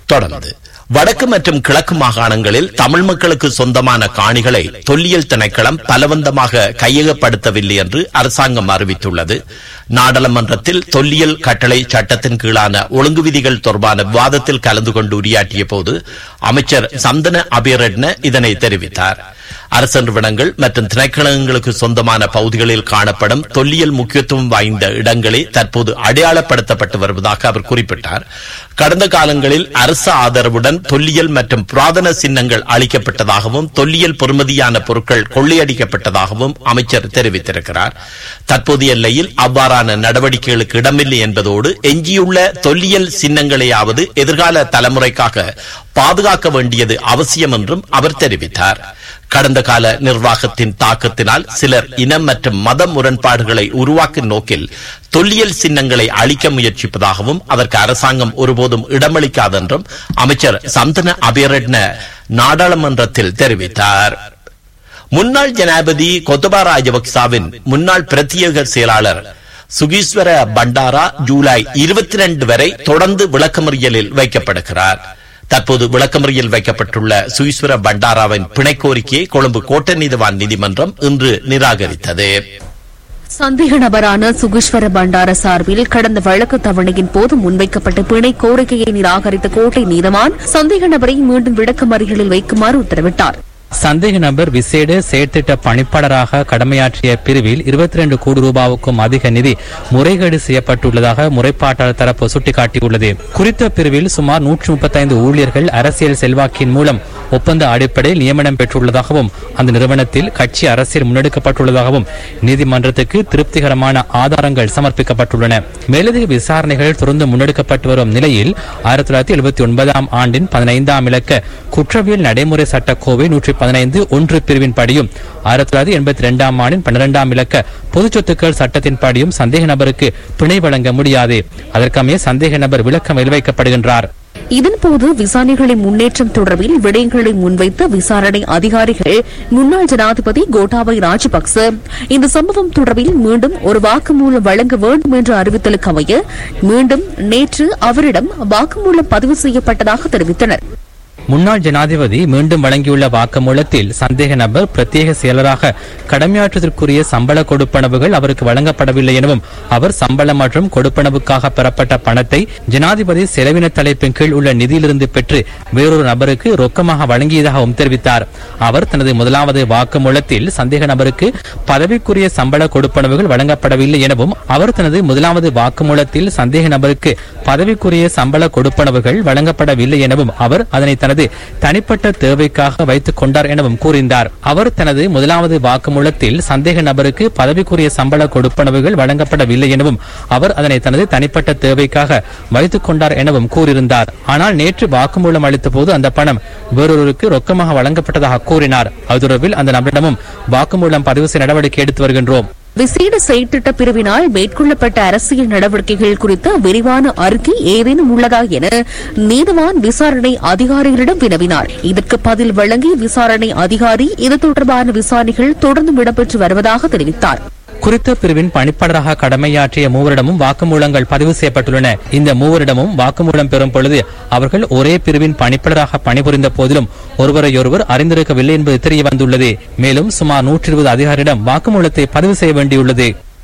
தொடர்ந்து வடக்கு மற்றும் கிழக்கு மாகாணங்களில் தமிழ் மக்களுக்கு சொந்தமான காணிகளை தொல்லியல் திணைக்களம் பலவந்தமாக கையகப்படுத்தவில்லை என்று அரசாங்கம் அறிவித்துள்ளது. நாடாளுமன்றத்தில் தொல்லியல் கட்டளை சட்டத்தின் கீழான ஒழுங்கு விதிகள் தொடர்பான விவாதத்தில் கலந்து கொண்டு உரையாற்றிய போது அமைச்சர் சந்தன அபிரட்ன இதனை தெரிவித்தார். அரசு நிறுவனங்கள் மற்றும் திணைக்களங்களுக்கு சொந்தமான பகுதிகளில் காணப்படும் தொல்லியல் முக்கியத்துவம் வாய்ந்த இடங்களே தற்போது அடையாளப்படுத்தப்பட்டு வருவதாக அவர் குறிப்பிட்டார். கடந்த காலங்களில் அரசு ஆதரவுடன் தொல்லியல் மற்றும் புராதன சின்னங்கள் அளிக்கப்பட்டதாகவும் தொல்லியல் பெறுமதியான பொருட்கள் கொள்ளையடிக்கப்பட்டதாகவும் அமைச்சர் தெரிவித்திருக்கிறார். தற்போதைய எல்லையில் அவ்வாறான நடவடிக்கைகளுக்கு இடமில்லை என்பதோடு எஞ்சியுள்ள தொல்லியல் சின்னங்களையாவது எதிர்கால தலைமுறைக்காக பாதுகாக்க வேண்டியது அவசியம் என்றும் அவர் தெரிவித்தார். கடந்த கால நிர்வாகத்தின் தாக்கத்தினால் சிலர் இனம் மற்றும் மத முரண்பாடுகளை உருவாக்கும் நோக்கில் தொல்லியல் சின்னங்களை அழிக்க முயற்சிப்பதாகவும் அதற்கு அரசாங்கம் ஒருபோதும் இடமளிக்காது என்றும் அமைச்சர் சந்தன அபிரட்ன நாடாளுமன்றத்தில் தெரிவித்தார். முன்னாள் ஜனாதிபதி கோத்தபா ராஜபக்சவின் முன்னாள் பிரத்யேக செயலாளர் சுகீஸ்வர பண்டாரா ஜூலை 22 வரை தொடர்ந்து விளக்கமறியலில் வைக்கப்படுகிறார். தற்போது விளக்கமறியல் வைக்கப்பட்டுள்ள சுகீஸ்வர பண்டாராவின் பிணை கோரிக்கையை கொழும்பு கோட்டை நீதிவான் நீதிமன்றம் இன்று நிராகரித்தது. சந்தேக நபரான சுகீஸ்வர பண்டார சார்பில் கடந்த வழக்கு தவணையின் போது முன்வைக்கப்பட்ட பிணை கோரிக்கையை நிராகரித்த கோட்டை நீதிவான் சந்தேக நபரை மீண்டும் விளக்கமறியலில் வைக்குமாறு உத்தரவிட்டார். சந்தேக நபர் விசேட செயற்திட்ட பணிப்பாளராக கடமையாற்றிய பிரிவில் 22 கோடி ரூபாவுக்கும் அதிக நிதி முறைகேடு செய்யப்பட்டுள்ளதாக முறைப்பாட்டாளர் தரப்பு சுட்டிக்காட்டியுள்ளது. குறித்த பிரிவில் சுமார் 135 ஊழியர்கள் அரசியல் செல்வாக்கின் மூலம் ஒப்பந்த அடிப்படையில் நியமனம் பெற்றுள்ளதாகவும் அந்த நிறுவனத்தில் கட்சி அரசியல் முன்னெடுக்கப்பட்டுள்ளதாகவும் நீதிமன்றத்துக்கு திருப்திகரமான ஆதாரங்கள் சமர்ப்பிக்கப்பட்டுள்ளன. மேலதிக விசாரணைகள் தொடர்ந்து முன்னெடுக்கப்பட்டு வரும் நிலையில் 1979 ஆண்டின் 15ஆம் இலக்க குற்றவியல் நடைமுறை சட்ட கோவை 115(1) பிரிவின் படியும் 1982 ஆண்டின் 12ஆம் இலக்க பொது சொத்துக்கள் சட்டத்தின் படியும் சந்தேக நபருக்கு பிணை வழங்க முடியாது. அதற்கமைய சந்தேக நபர் விளக்கமறியலில் வைக்கப்படுகின்றார். இதன்போது விசாரணைகளின் முன்னேற்றம் தொடர்பில் விடயங்களை முன்வைத்த விசாரணை அதிகாரிகள் முன்னாள் ஜனாதிபதி கோட்டாபய ராஜபக்ச இந்த சம்பவம் தொடர்பில் மீண்டும் ஒரு வாக்குமூலம் வழங்க வேண்டும் என்ற அறிவித்தலுக்கு அமைய மீண்டும் நேற்று அவரிடம் வாக்குமூலம் பதிவு செய்யப்பட்டதாக தெரிவித்தனர். முன்னாள் ஜனாதிபதி மீண்டும் வழங்கியுள்ள வாக்குமூலத்தில் சந்தேக நபர் பிரத்யேக செயலராக கடமையாற்றுவதற்குரிய சம்பள கொடுப்பனவுகள் அவருக்கு வழங்கப்படவில்லை எனவும் அவர் சம்பளம் மற்றும் கொடுப்பனவுக்காக பெறப்பட்ட பணத்தை ஜனாதிபதி செலவின தலைப்பின் கீழ் உள்ள நிதியிலிருந்து பெற்று வேறொரு நபருக்கு ரொக்கமாக வழங்கியதாகவும் தெரிவித்தார். அவர் தனது முதலாவது வாக்குமூலத்தில் சந்தேக நபருக்கு பதவிக்குரிய சம்பள கொடுப்பனவுகள் வழங்கப்படவில்லை எனவும் அவர் தனது முதலாவது வாக்குமூலத்தில் சந்தேக நபருக்கு பதவிக்குரிய சம்பள கொடுப்பனவுகள் வழங்கப்படவில்லை எனவும் அவர் அதனை தனது தனிப்பட்ட தேவைக்காக வைத்துக் கொண்டார் எனவும் கூறினார். அவர் தனது முதலாவது வாக்குமூலத்தில் சந்தேக நபருக்கு பதவிக்குரிய சம்பள கொடுப்பனவுகள் வழங்கப்படவில்லை எனவும் அவர் அதனை தனது தனிப்பட்ட தேவைக்காக வைத்துக் கொண்டார் எனவும் கூறியிருந்தார். ஆனால் நேற்று வாக்குமூலம் அளித்த போது அந்த பணம் வேறொருவருக்கு ரொக்கமாக வழங்கப்பட்டதாக கூறினார். அது தொடர்பில் அந்த நபரிடமும் வாக்குமூலம் பதிவு செய்ய நடவடிக்கை எடுத்து வருகின்றோம். விசேட செயற்திட்ட பிரிவினால் மேற்கொள்ளப்பட்ட அரசியல் நடவடிக்கைகள் குறித்த விரிவான அறிக்கை ஏதேனும் உள்ளதா என நீதிவான் விசாரணை அதிகாரிகளிடம் வினவினார். இதற்கு பதில் வழங்கிய விசாரணை அதிகாரி இது தொடர்பான விசாரணைகள் தொடர்ந்து இடம்பெற்று வருவதாக தெரிவித்தார். குறித்த பிரிவின் பணிப்பாளராக கடமையாற்றிய மூவரிடமும் வாக்குமூலங்கள் பதிவு செய்யப்பட்டுள்ளன. இந்த மூவரிடமும் வாக்குமூலம் பெறும் பொழுது அவர்கள் ஒரே பிரிவின் பணிப்பாளராக பணிபுரிந்த போதிலும் ஒருவரையொருவர் அறிந்திருக்கவில்லை என்பது தெரிய வந்துள்ளது. மேலும் சுமார் 120 அதிகாரியிடம் வாக்குமூலத்தை பதிவு செய்ய வேண்டியுள்ளது.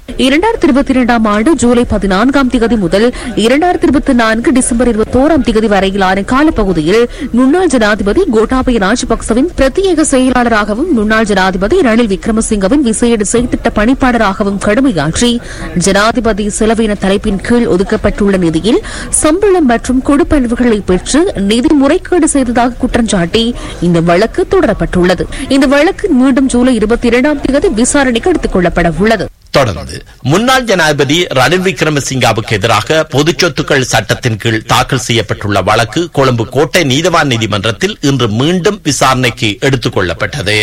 2022 ஆண்டு ஜூலை 14ஆம் திகதி முதல் 2024 டிசம்பர் 21ஆம் திகதி வரையிலான காலப்பகுதியில் முன்னாள் ஜனாதிபதி கோட்டாபய ராஜபக்சவின் பிரத்யேக செயலாளராகவும் முன்னாள் ஜனாதிபதி ரணில் விக்ரமசிங்கவின் விசேட செயற்திட்ட பணிப்பாளராகவும் கடமையாற்றி ஜனாதிபதி செலவின தலைப்பின் கீழ் ஒதுக்கப்பட்டுள்ள நிதியில் சம்பளம் மற்றும் கொடுப்பனவுகளை பெற்று நிதி முறைகேடு செய்ததாக குற்றஞ்சாட்டி இந்த வழக்கு தொடரப்பட்டுள்ளது. இந்த வழக்கு மீண்டும் ஜூலை 22ஆம் திகதி விசாரணைக்கு எடுத்துக் கொள்ளப்பட உள்ளது. தொடர்ந்து முன்னாள் ஜனாதிபதி ரணில் விக்ரமசிங்காவுக்கு எதிராக பொது சொத்துக்கள் சட்டத்தின் கீழ் தாக்கல் செய்யப்பட்டுள்ள வழக்கு கொழும்பு கோட்டை நீதிவான் நீதிமன்றத்தில் இன்று மீண்டும் விசாரணைக்கு எடுத்துக் கொள்ளப்பட்டது.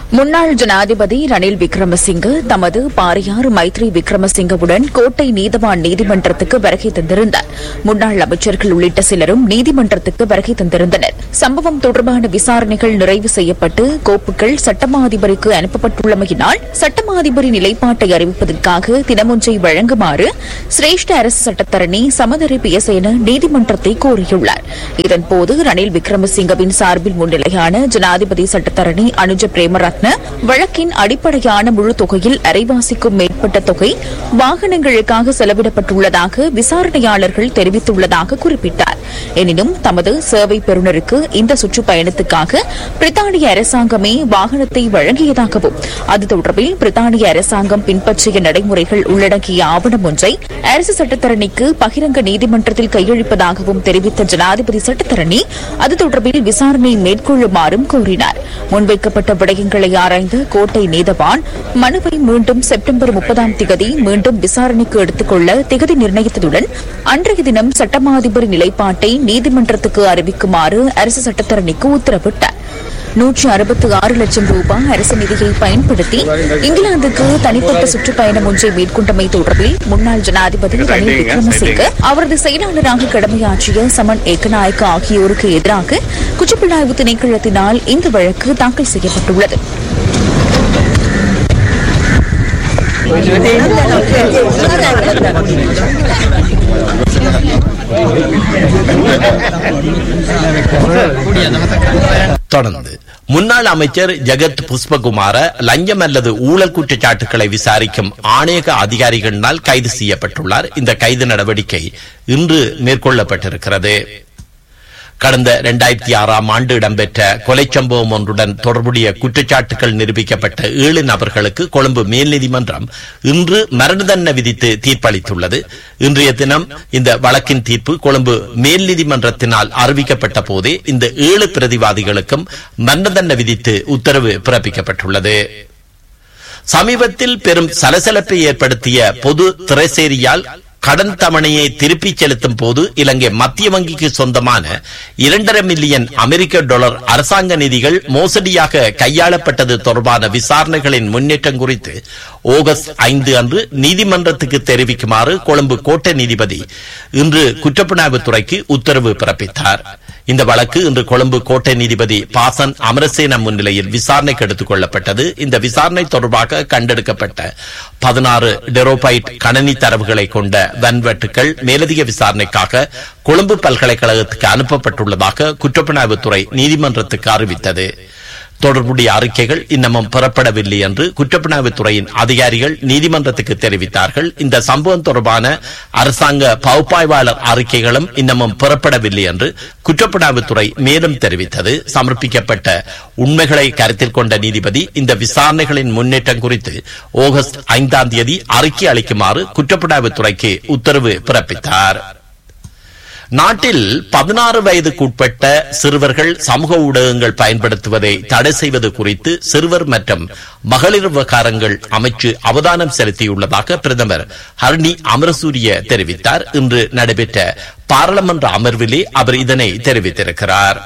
முன்னாள் ஜனாதிபதி ரணில் விக்ரமசிங்கே தமது பாரியார் மைத்ரி விக்ரமசிங்கவுடன் கோட்டை நீதவான் நீதிமன்றத்துக்கு வருகை தந்திருந்தார். முன்னாள் அமைச்சர்கள் உள்ளிட்ட சிலரும் நீதிமன்றத்துக்கு வருகை தந்திருந்தனர். சம்பவம் தொடர்பான விசாரணைகள் நிறைவு செய்யப்பட்டு கோப்புகள் சட்டமா அதிபருக்கு அனுப்பப்பட்டுள்ளமையினால் சட்டமா அதிபரி நிலைப்பாட்டை அறிவிப்பதற்காக தினமொன்றை வழங்குமாறு சிரேஷ்ட அரசு சட்டத்தரணி சமதரி பியசேன நீதிமன்றத்தை கோரியுள்ளார். இதன்போது ரணில் விக்ரமசிங்கவின் சார்பில் முன்னிலையான ஜனாதிபதி சட்டத்தரணி அனுஜ பிரேமரத்ன வழக்கின் அடிப்படையான முழு தொகையில் அரைவாசிக்கும் மேற்பட்ட தொகை வாகனங்களுக்காக செலவிடப்பட்டுள்ளதாக விசாரணையாளர்கள் தெரிவித்துள்ளதாக குறிப்பிட்டார். எனினும் தமது சேவை பெறுநருக்கு இந்த சுற்றுப்பயணத்துக்காக பிரித்தானிய அரசாங்கமே வாகனத்தை வழங்கியதாகவும் அது தொடர்பில் பிரித்தானிய அரசாங்கம் பின்பற்றிய நடைமுறைகள் உள்ளடக்கிய ஆவணம் ஒன்றை அரசு சட்டத்தரணிக்கு பகிரங்க நீதிமன்றத்தில் கையளிப்பதாகவும் தெரிவித்த ஜனாதிபதி சட்டத்தரணி அது தொடர்பில் விசாரணை மேற்கொள்ளுமாறும் கோரினார். முன்வைக்கப்பட்ட விடயங்களை ஆராய்ந்த கோட்டை நீதவான் மனுவை மீண்டும் செப்டம்பர் 30 மீண்டும் விசாரணைக்கு எடுத்துக்கொள்ள திகதி நிர்ணயித்ததுடன் அன்றைய தினம் சட்டமா அதிபர் நிலைப்பாட்டை நீதிமன்றத்துக்கு அறிவிக்குமாறு அரசு சட்டத்தரணிக்கு உத்தரவிட்டார். 166 லட்சம் ரூபாய் அரசு நிதியை பயன்படுத்தி இங்கிலாந்துக்கு தனிப்பட்ட சுற்றுப்பயணம் ஒன்றை மேற்கொண்டமை தொடர்பில் முன்னாள் ஜனாதிபதி ரணில் விக்ரமசிங்கே அவரது செயலாளராக கடமையாற்றிய சமன் ஏக்கநாயக்க ஆகியோருக்கு எதிராக குற்றப்புலனாய்வு திணைக்களத்தினால் இந்த வழக்கு தாக்கல் செய்யப்பட்டுள்ளது. தொடர்ந்து முன்னாள் அமைச்சர் ஜெகத் புஷ்பகுமார லஞ்சம் அல்லது ஊழல் குற்றச்சாட்டுகளை விசாரிக்கும் ஆணையக அதிகாரிகளினால் கைது செய்யப்பட்டுள்ளார். இந்த கைது நடவடிக்கை இன்று மேற்கொள்ளப்பட்டிருக்கிறது. கடந்த 2006ஆம் ஆண்டு இடம்பெற்ற கொலை சம்பவம் ஒன்றுடன் தொடர்புடைய குற்றச்சாட்டுகள் நிரூபிக்கப்பட்ட 7 நபர்களுக்கு கொழும்பு மேல் நீதிமன்றம் இன்று மரண தண்டனை விதித்து தீர்ப்பளித்துள்ளது. இன்றைய தினம் இந்த வழக்கின் தீர்ப்பு கொழும்பு மேல் நீதிமன்றத்தினால் அறிவிக்கப்பட்ட போதே இந்த 7 பிரதிவாதிகளுக்கும் மரண தண்டனை விதித்து உத்தரவு பிறப்பிக்கப்பட்டுள்ளது. சமீபத்தில் பெரும் சலசலப்பை ஏற்படுத்திய பொது திரைசேரியால் கடன் தவணையை திருப்பிச் செலுத்தும் போது இலங்கை மத்திய வங்கிக்கு சொந்தமான 2.5 மில்லியன் அமெரிக்க டாலர் அரசாங்க நிதிகள் மோசடியாக கையாளப்பட்டது தொடர்பான விசாரணைகளின் முன்னேற்றம் குறித்து ஆகஸ்ட் 5 அன்று நீதிமன்றத்துக்கு தெரிவிக்குமாறு கொழும்பு கோட்டை நீதிபதி இன்று குற்றப்புலனாய்வுத்துறைக்கு உத்தரவு பிறப்பித்தார். இந்த வழக்கு இன்று கொழும்பு கோட்டை நீதிபதி பாசன் அமரசேன முன்னிலையில் விசாரணைக்கு எடுத்துக் கொள்ளப்பட்டது. இந்த விசாரணை தொடர்பாக கண்டெடுக்கப்பட்ட 16 டெரோபைட் கணனி தரவுகளை கொண்ட வன்வெட்டுகள் மேலதிக விசாரணைக்காக கொழும்பு பல்கலைக்கழகத்துக்கு அனுப்பப்பட்டுள்ளதாக குற்றப்புலனாய்வுத்துறை நீதிமன்றத்துக்கு அறிவித்தது. தொடர்புடைய அறிக்கைகள் இன்னமும் பெறப்படவில்லை என்று குற்றப்புலனாய்வுத்துறையின் அதிகாரிகள் நீதிமன்றத்துக்கு தெரிவித்தார்கள். இந்த சம்பவம் தொடர்பான அரசாங்க பகுப்பாய்வாளர் அறிக்கைகளும் இன்னமும் பெறப்படவில்லை என்று குற்றப்புலனாய்வுத்துறை மேலும் தெரிவித்தது. சமர்ப்பிக்கப்பட்ட உண்மைகளை கருத்தில் கொண்ட நீதிபதி இந்த விசாரணைகளின் முன்னேற்றம் குறித்து ஆகஸ்ட் 5 அறிக்கை அளிக்குமாறு குற்றப்புலனாய்வுத்துறைக்கு உத்தரவு பிறப்பித்தார். நாட்டில் 16 வயதுக்குட்பட்ட சிறுவர்கள் சமூக ஊடகங்கள் பயன்படுத்துவதை தடை செய்வது குறித்து சிறுவர் மற்றும் மகளிர் விவகாரங்கள் அமைச்சு அவதானம் செலுத்தியுள்ளதாக பிரதமர் ஹரணி அமரசூரிய தெரிவித்தார். இன்று நடைபெற்ற பாராளுமன்ற அமர்விலே அவர் இதனை தெரிவித்திருக்கிறார்.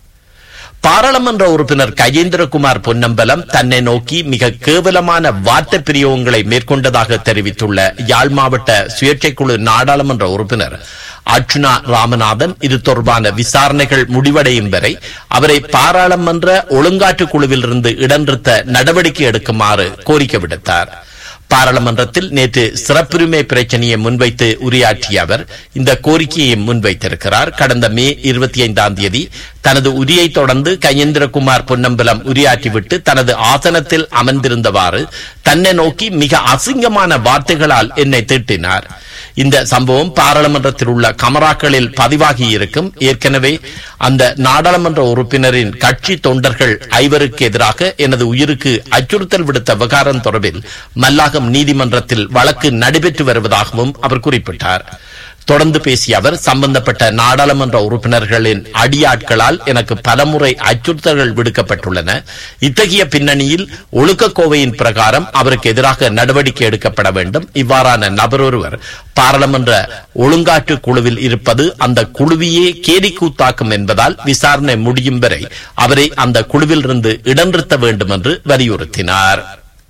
பாராளுமன்ற உறுப்பினர் கஜேந்திரகுமார் பொன்னம்பலம் தன்னை நோக்கி மிக கேவலமான வார்த்தை பிரயோகங்களை மேற்கொண்டதாக தெரிவித்துள்ள யாழ் மாவட்ட சுயேட்சைக்குழு நாடாளுமன்ற உறுப்பினர் அர்ச்சுனா ராமநாதன் இது தொடர்பான விசாரணைகள் முடிவடையும் வரை அவரை பாராளுமன்ற ஒழுங்காற்று குழுவிலிருந்து இடநிறுத்த நடவடிக்கை எடுக்குமாறு கோரிக்கை விடுத்தார். பாராளுமன்றத்தில் நேற்று சிறப்புரிமை பிரச்சனையை முன்வைத்து உரையாற்றிய அவர் இந்த கோரிக்கையை முன்வைத்திருக்கிறார். கடந்த மே 25 தனது உரையை தொடர்ந்து கஜேந்திரகுமார் பொன்னம்பலம் உரையாற்றிவிட்டு தனது ஆசனத்தில் அமர்ந்திருந்தவாறு தன்னை நோக்கி மிக அசிங்கமான வார்த்தைகளால் என்னை திட்டினார். இந்த சம்பவம் பாராளுமன்றத்தில் உள்ள கமராக்களில் பதிவாகி இருக்கும். ஏற்கனவே அந்த நாடாளுமன்ற உறுப்பினரின் கட்சி தொண்டர்கள் 5 எதிராக எனது உயிருக்கு அச்சுறுத்தல் விடுத்த விவகாரம் தொடர்பில் மல்லாகம் நீதிமன்றத்தில் வழக்கு நடைபெற்று வருவதாகவும் அவர் குறிப்பிட்டார். தொடர்ந்து பேசிய அவர், சம்பந்தப்பட்ட நாடாளுமன்ற உறுப்பினர்களின் அடியாட்களால் எனக்கு பலமுறை அச்சுறுத்தல்கள் விடுக்கப்பட்டுள்ளன. இத்தகைய பின்னணியில் ஒழுக்கக்கோவையின் பிரகாரம் அவருக்கு எதிராக நடவடிக்கை எடுக்கப்பட வேண்டும். இவ்வாறான நபர் ஒருவர் பாராளுமன்ற ஒழுங்காற்று குழுவில் இருப்பது அந்த குழுவையே கேலிக்கூத்தாக்கும் என்பதால் விசாரணை முடியும் வரை அவரை அந்த குழுவில் இருந்து இடநிறுத்த வேண்டும் என்று வலியுறுத்தினார்.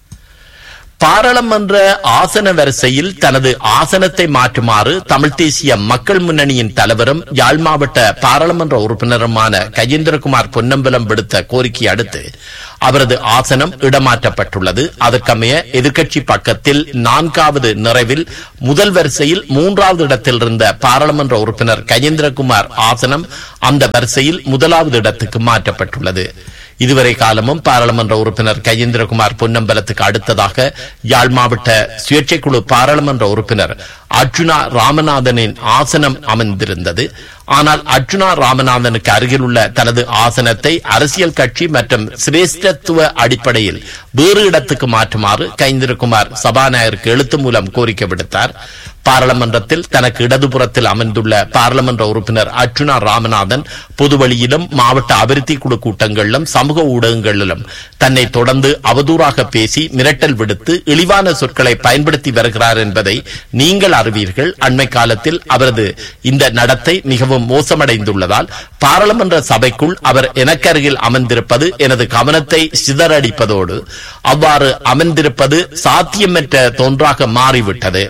பாராளுமன்ற ஆசன வரிசையில் தனது ஆசனத்தை மாற்றுமாறு தமிழ் தேசிய மக்கள் முன்னணியின் தலைவரும் யாழ் மாவட்ட பாராளுமன்ற உறுப்பினருமான கஜேந்திரகுமார் பொன்னம்பலம் விடுத்த கோரிக்கை அடுத்து அவரது ஆசனம் இடமாற்றப்பட்டுள்ளது. அதற்கமைய எதிர்க்கட்சி பக்கத்தில் 4வது நிறைவில் முதல் வரிசையில் 3வது இடத்தில் இருந்த பாராளுமன்ற உறுப்பினர் கஜேந்திரகுமார் ஆசனம் அந்த வரிசையில் 1வது இடத்துக்கு மாற்றப்பட்டுள்ளது. இதுவரை காலமும் பாராளுமன்ற உறுப்பினர் கஜேந்திரகுமார் பொன்னம்பலத்துக்கு அடுத்ததாக யாழ் மாவட்ட சுயேட்சைக்குழு பாராளுமன்ற உறுப்பினர் அர்ஜுனா ராமநாதனின் ஆசனம் அமைந்திருந்தது. ஆனால் அர்ஜுனா ராமநாதனுக்கு அருகில் உள்ள தனது ஆசனத்தை அரசியல் கட்சி மற்றும் சிரேஷ்டத்துவ அடிப்படையில் வேறு இடத்துக்கு மாற்றுமாறு கஜேந்திரகுமார் சபாநாயகருக்கு எழுத்து மூலம் கோரிக்கை விடுத்தார். பாராளுமன்றத்தில் தனக்கு இடதுபுறத்தில் அமைந்துள்ள பாராளுமன்ற உறுப்பினர் அர்ஜுனா ராமநாதன் பொதுவழியிலும் மாவட்ட அபிவிருத்தி குழு கூட்டங்களிலும் சமூக ஊடகங்களிலும் தன்னை தொடர்ந்து அவதூறாக பேசி மிரட்டல் விடுத்து இழிவான சொற்களை பயன்படுத்தி வருகிறார் என்பதை நீங்கள் அறிவீர்கள். அண்மை காலத்தில் அவரது இந்த நடத்தை மிகவும் மோசமடைந்துள்ளதால் பாராளுமன்ற சபைக்குள் அவர் எனக்கு அருகில் அமர்ந்திருப்பது எனது கவனத்தை சிதறடிப்பதோடு அவ்வாறு அமர்ந்திருப்பது சாத்தியமற்ற தொன்றாக மாறிவிட்டது.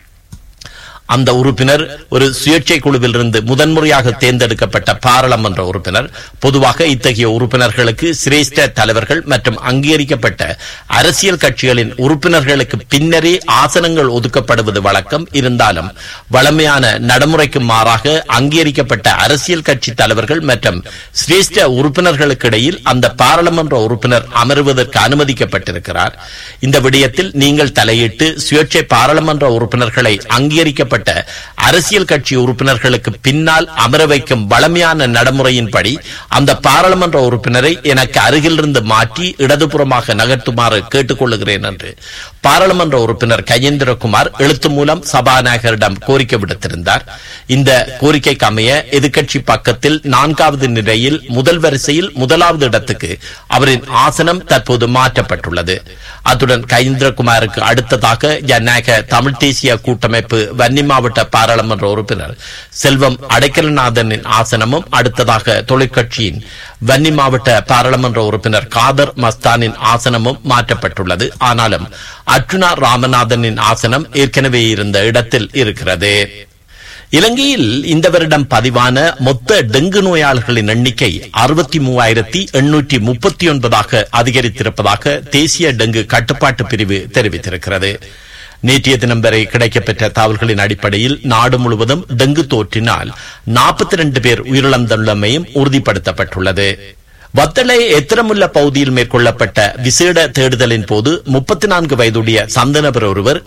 அந்த உறுப்பினர் ஒரு சுயேட்சை குழுவில் இருந்து முதன்முறையாக தேர்ந்தெடுக்கப்பட்ட பாராளுமன்ற உறுப்பினர். பொதுவாக இத்தகைய உறுப்பினர்களுக்கு சிரேஷ்ட தலைவர்கள் மற்றும் அங்கீகரிக்கப்பட்ட அரசியல் கட்சிகளின் உறுப்பினர்களுக்கு பின்னரே ஆசனங்கள் ஒதுக்கப்படுவது வழக்கம். இருந்தாலும் வழமையான நடைமுறைக்கு மாறாக அங்கீகரிக்கப்பட்ட அரசியல் கட்சி தலைவர்கள் மற்றும் சிரேஷ்ட உறுப்பினர்களுக்கு இடையில் அந்த பாராளுமன்ற உறுப்பினர் அமர்வதற்கு அனுமதிக்கப்பட்டிருக்கிறார். இந்த விடயத்தில் நீங்கள் தலையிட்டு சுயேட்சை பாராளுமன்ற உறுப்பினர்களை அங்கீகரிக்கப்பட்ட அரசியல் கட்சி உறுப்பினர்களுக்கு பின்னால் அமர வைக்கும் வழமையான நடைமுறையின்படி அந்த பாராளுமன்ற உறுப்பினரை எனக்கு அருகிலிருந்து மாற்றி இடதுபுறமாக நகர்த்துமாறு கேட்டுக் கொள்ளுகிறேன் என்று பாராளுமன்ற உறுப்பினர் கஜேந்திரகுமார் எழுத்து மூலம் சபாநாயகரிடம் கோரிக்கை விடுத்திருந்தார். இந்த கோரிக்கைக்கு அமைய எதிர்க்கட்சி பக்கத்தில் 4வது நிலையில் முதல் வரிசையில் 1வது இடத்துக்கு அவரின் ஆசனம் தற்போது மாற்றப்பட்டுள்ளது. அத்துடன் கஜேந்திரகுமாருக்கு அடுத்ததாக ஜனநாயக தமிழ் தேசிய கூட்டமைப்பு வன்னி மாவட்ட பாராளுமன்ற உறுப்பினர் செல்வம் அடைக்கலநாதனின் ஆசனமும் அடுத்ததாக தொழிற்கட்சியின் வன்னி மாவட்ட பாராளுமன்ற உறுப்பினர் காதர் மஸ்தானின் ஆசனமும் மாற்றப்பட்டுள்ளது. ஆனாலும் அர்ஜுனா ராமநாதனின் ஆசனம் ஏற்கனவே இருந்த இடத்தில் இருக்கிறது. இலங்கையில் இந்த வருடம் பதிவான மொத்த டெங்கு நோயாளர்களின் எண்ணிக்கை 63,839 அதிகரித்திருப்பதாக தேசிய டெங்கு கட்டுப்பாட்டு பிரிவு தெரிவித்திருக்கிறது. நேற்றைய தினம் வரை கிடைக்கப்பெற்ற தகவல்களின் அடிப்படையில் நாடு முழுவதும் டெங்கு தொற்றினால் 42 பேர் உயிரிழந்துள்ளமையும் உறுதிப்படுத்தப்பட்டுள்ளது. வத்தளை எத்திரமுள்ள பகுதியில் மேற்கொள்ளப்பட்ட விசேட தேடுதலின் போது 34 வயதுடைய சந்தனபர் ஒருவர்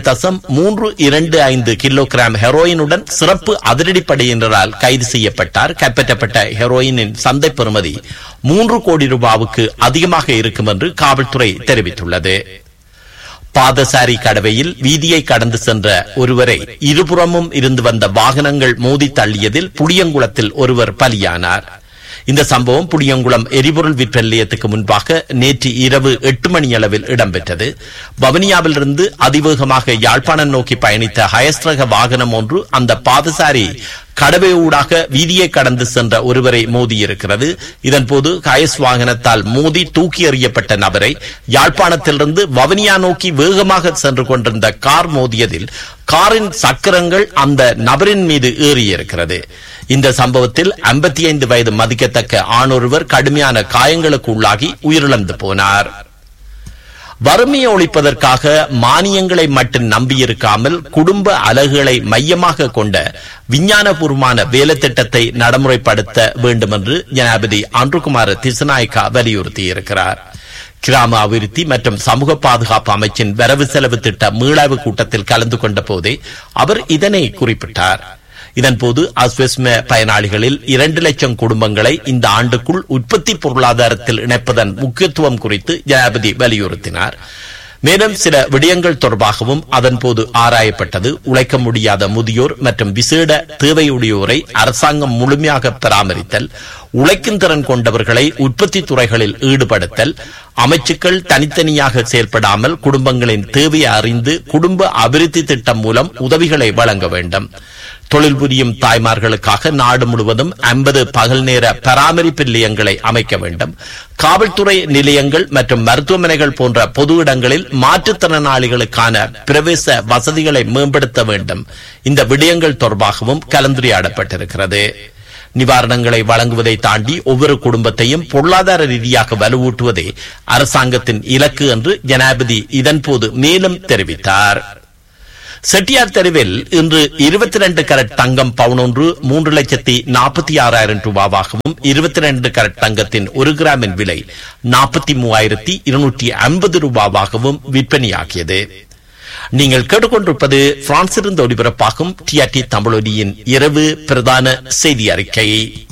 2.325 கிலோகிராம் ஹெரோயினுடன் சிறப்பு அதிரடிப்படையினரால் கைது செய்யப்பட்டார். கைப்பற்றப்பட்ட ஹெரோயினின் சந்தை பெறுமதி 3 கோடி ரூபாவுக்கு அதிகமாக இருக்கும் என்று காவல்துறை தெரிவித்துள்ளது. பாதசாரி கடவையில் வீதியை கடந்து சென்ற ஒருவரை இருபுறமும் இருந்து வந்த வாகனங்கள் மோதி தள்ளியதில் புளியங்குளத்தில் ஒருவர் பலியானார். இந்த சம்பவம் புளியங்குளம் எரிபொருள் விற்பனை நிலையத்துக்கு முன்பாக நேற்று இரவு 8 மணி அளவில் இடம்பெற்றது. வவுனியாவிலிருந்து அதிவேகமாக யாழ்ப்பாணம் நோக்கி பயணித்த ஹயஸ் ரக வாகனம் ஒன்று அந்த பாதசாரி கடவை ஊடாக வீதியை கடந்து சென்ற ஒருவரை மோதியிருக்கிறது. இதன்போது ஹயஸ் வாகனத்தால் மோதி தூக்கி எறியப்பட்ட நபரை யாழ்ப்பாணத்திலிருந்து வவுனியா நோக்கி வேகமாக சென்று கொண்டிருந்த கார் மோதியதில் காரின் சக்கரங்கள் அந்த நபரின் மீது ஏறியிருக்கிறது. இந்த சம்பவத்தில் 55 வயது மதிக்கத்தக்க ஆணொருவர் கடுமையான காயங்களுக்கு உள்ளாகி உயிரிழந்து போனார். வறுமையை ஒழிப்பதற்காக மானியங்களை மட்டும் நம்பியிருக்காமல் குடும்ப அலகுகளை மையமாக கொண்ட விஞ்ஞானபூர்வமான வேலை திட்டத்தை நடைமுறைப்படுத்த வேண்டும் என்று ஜனாதிபதி அன்ருகுமார் திசநாயக்கா வலியுறுத்தியிருக்கிறார். கிராம அபிவிருத்தி மற்றும் சமூக பாதுகாப்பு அமைச்சின் வரவு செலவு திட்ட மீளாய்வு கூட்டத்தில் கலந்து கொண்ட போதே அவர் இதனை குறிப்பிட்டார். இதன்போது அஸ்வஸ்ம பயனாளிகளில் 2 லட்சம் குடும்பங்களை இந்த ஆண்டுக்குள் உற்பத்தி பொருளாதாரத்தில் இணைப்பதன் முக்கியத்துவம் குறித்து ஜனாதிபதி வலியுறுத்தினார். மேலும் சில விடயங்கள் தொடர்பாகவும் அதன்போது ஆராயப்பட்டது. உழைக்க முடியாத முதியோர் மற்றும் விசேட தேவையுடையோரை அரசாங்கம் முழுமையாக பராமரித்தல், உழைக்கும் திறன் கொண்டவர்களை உற்பத்தி துறைகளில் ஈடுபடுத்தல், அமைச்சுக்கள் தனித்தனியாக செயல்படாமல் குடும்பங்களின் தேவையை அறிந்து குடும்ப அபிவிருத்தி திட்டம் மூலம் உதவிகளை வழங்க வேண்டும். தொழில் புரியும் தாய்மார்களுக்காக நாடு முழுவதும் 50 பகல் நேர பராமரிப்பு நிலையங்களை அமைக்க வேண்டும். காவல்துறை நிலையங்கள் மற்றும் மருத்துவமனைகள் போன்ற பொது இடங்களில் மாற்றுத்திறனாளிகளுக்கான பிரவேச வசதிகளை மேம்படுத்த வேண்டும். இந்த விடயங்கள் தொடர்பாகவும் கலந்துரையாடப்பட்டிருக்கிறது. நிவாரணங்களை வழங்குவதை தாண்டி ஒவ்வொரு குடும்பத்தையும் பொருளாதார ரீதியாக வலுவூட்டுவதே அரசாங்கத்தின் இலக்கு என்று ஜனாதிபதி இதன்போது மேலும் தெரிவித்தார். செட்டியார் தெருவில் இன்று 22 கரட் தங்கம் பவுன் ஒன்று 3,46,000 ரூபாவாகவும் 22 கரட் தங்கத்தின் 1 கிராமின் விலை 43,250 ரூபாவாகவும் விற்பனையாகியது. நீங்கள் கேட்டுக்கொண்டிருப்பது பிரான்சிலிருந்து ஒளிபரப்பாகும் டிஆர்டி தமிழொலியின் இரவு பிரதான செய்தி அறிக்கை.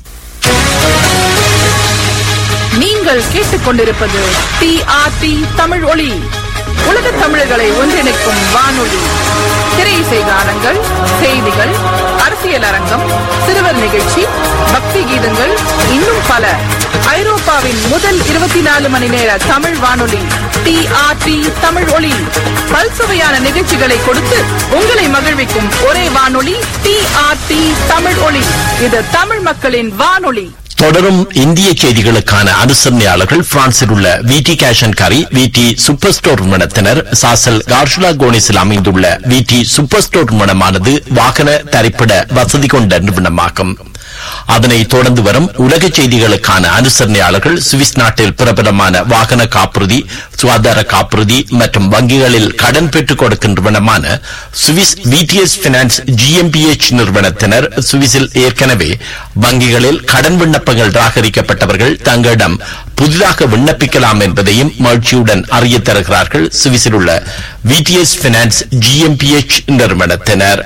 நீங்கள் கேட்டுக்கொண்டிருப்பது டிஆர்டி தமிழ் ஒலி, உலக தமிழர்களை ஒன்றிணைக்கும் வானொலி. திரையிசை கானங்கள், செய்திகள், அரசியல் அரங்கம், சிறுவர் நிகழ்ச்சி, பக்தி கீதங்கள், இன்னும் பல. ஐரோப்பாவின் முதல் 24 மணி நேர தமிழ் வானொலி டிஆர்டி தமிழ் ஒலி. பல்சுவையான நிகழ்ச்சிகளை கொடுத்து உங்களை மகிழ்விக்கும் ஒரே வானொலி டிஆர்டி தமிழ் ஒலி. இது தமிழ் மக்களின் வானொலி. தொடரும் இந்திய செய்திகளுக்கான அனுசரணையாளர்கள் பிரான்சில் உள்ள விடி கேஷ் அண்ட் கரி, விடி சூப்பர் ஸ்டோர் நிறுவனத்தினர். சாசல் கார்ஷுலா கோனிஸில் அமைந்துள்ள விடி சூப்பர் ஸ்டோர் நிறுவனமானது வாகன தரிப்பிட வசதி கொண்ட நிறுவனமாகும். அதனைத் தொடர்ந்து வரும் உலக செய்திகளுக்கான அனுசரணையாளர்கள் சுவிஸ் நாட்டில் பிரபலமான வாகன காப்புறுதி, சுகாதார காப்புறுதி மற்றும் வங்கிகளில் கடன் பெற்றுக் கொடுக்கும் நிறுவனமான சுவிஸ் விடிஎஸ் பினான்ஸ் GmbH நிறுவனத்தினர். சுவிஸில் ஏற்கனவே வங்கிகளில் கடன் விண்ணப்பங்கள் நிராகரிக்கப்பட்டவர்கள் தங்களிடம் புதிதாக விண்ணப்பிக்கலாம் என்பதையும் மகிழ்ச்சியுடன் அறிய தருகிறார்கள் சுவிஸில் உள்ள விடிஎஸ் பினான்ஸ் GmbH நிறுவனத்தினர்.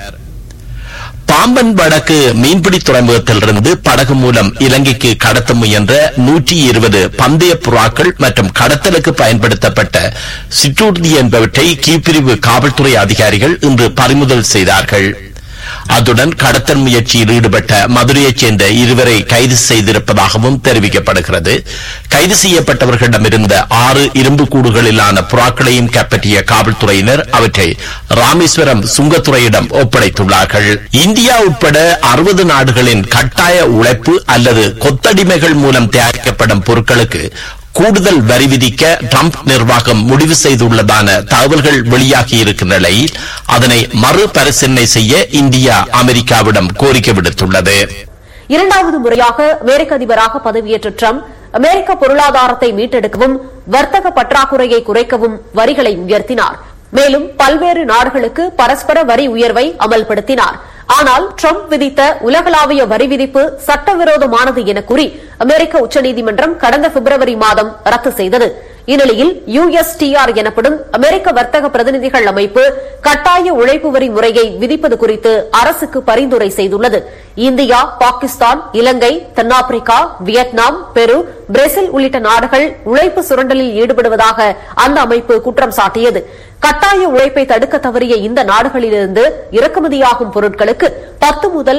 பாம்பன் வடக்கு மீன்பிடி துறைமுகத்திலிருந்து படகு மூலம் இலங்கைக்கு கடத்த முயன்ற 120 பந்தய புறாக்கள் மற்றும் கடத்தலுக்கு பயன்படுத்தப்பட்ட சிற்றூர்தி என்பவற்றை கீழ்பிரிவு காவல்துறை அதிகாரிகள் இன்று பறிமுதல் செய்தார்கள். அதுடன் கடத்தல் முயற்சியில் ஈடுபட்ட மதுரையைச் சேர்ந்த 2 கைது செய்திருப்பதாகவும் தெரிவிக்கப்படுகிறது. கைது செய்யப்பட்டவர்களிடமிருந்த 6 இரும்பு கூடுகளிலான புறாக்களையும் கைப்பற்றிய காவல்துறையினர் அவற்றை ராமேஸ்வரம் சுங்கத்துறையிடம் ஒப்படைத்துள்ளார்கள். இந்தியா உட்பட 60 நாடுகளின் கட்டாய உழைப்பு அல்லது கொத்தடிமைகள் மூலம் தயாரிக்கப்படும் பொருட்களுக்கு கூடுதல் வரி விதிக்க ட்ரம்ப் நிர்வாகம் முடிவு செய்துள்ளதான தகவல்கள் வெளியாகி இருக்கும் நிலையில் அதனை மறுபரிசீலனை செய்ய இந்தியா அமெரிக்காவிடம் கோரிக்கை விடுத்துள்ளது. 2வது முறையாக அமெரிக்க அதிபராக பதவியேற்ற ட்ரம்ப் அமெரிக்க பொருளாதாரத்தை மீட்டெடுக்கவும் வர்த்தக பற்றாக்குறையை குறைக்கவும் வரிகளை உயர்த்தினார். மேலும் பல்வேறு நாடுகளுக்கு பரஸ்பர வரி உயர்வை அமல்படுத்தினார். ஆனால் ட்ரம்ப் விதித்த உலகளாவிய வரி விதிப்பு சட்டவிரோதமானது என கூறி அமெரிக்க உச்சநீதிமன்றம் கடந்த பிப்ரவரி மாதம் ரத்து செய்தது. இந்நிலையில் USTR எனப்படும் அமெரிக்க வர்த்தக பிரதிநிதிகள் அமைப்பு கட்டாய உழைப்பு வரி முறையை விதிப்பது குறித்து அரசுக்கு பரிந்துரை செய்துள்ளது. இந்தியா, பாகிஸ்தான், இலங்கை, தென்னாப்பிரிக்கா, வியட்நாம், பெரு, பிரேசில் உள்ளிட்ட நாடுகள் உழைப்பு சுரண்டலில் ஈடுபடுவதாக அந்த அமைப்பு குற்றம் சாட்டியது. கட்டாய உழைப்பை தடுக்க தவறிய இந்த நாடுகளிலிருந்து இறக்குமதியாகும் பொருட்களுக்கு 10 முதல்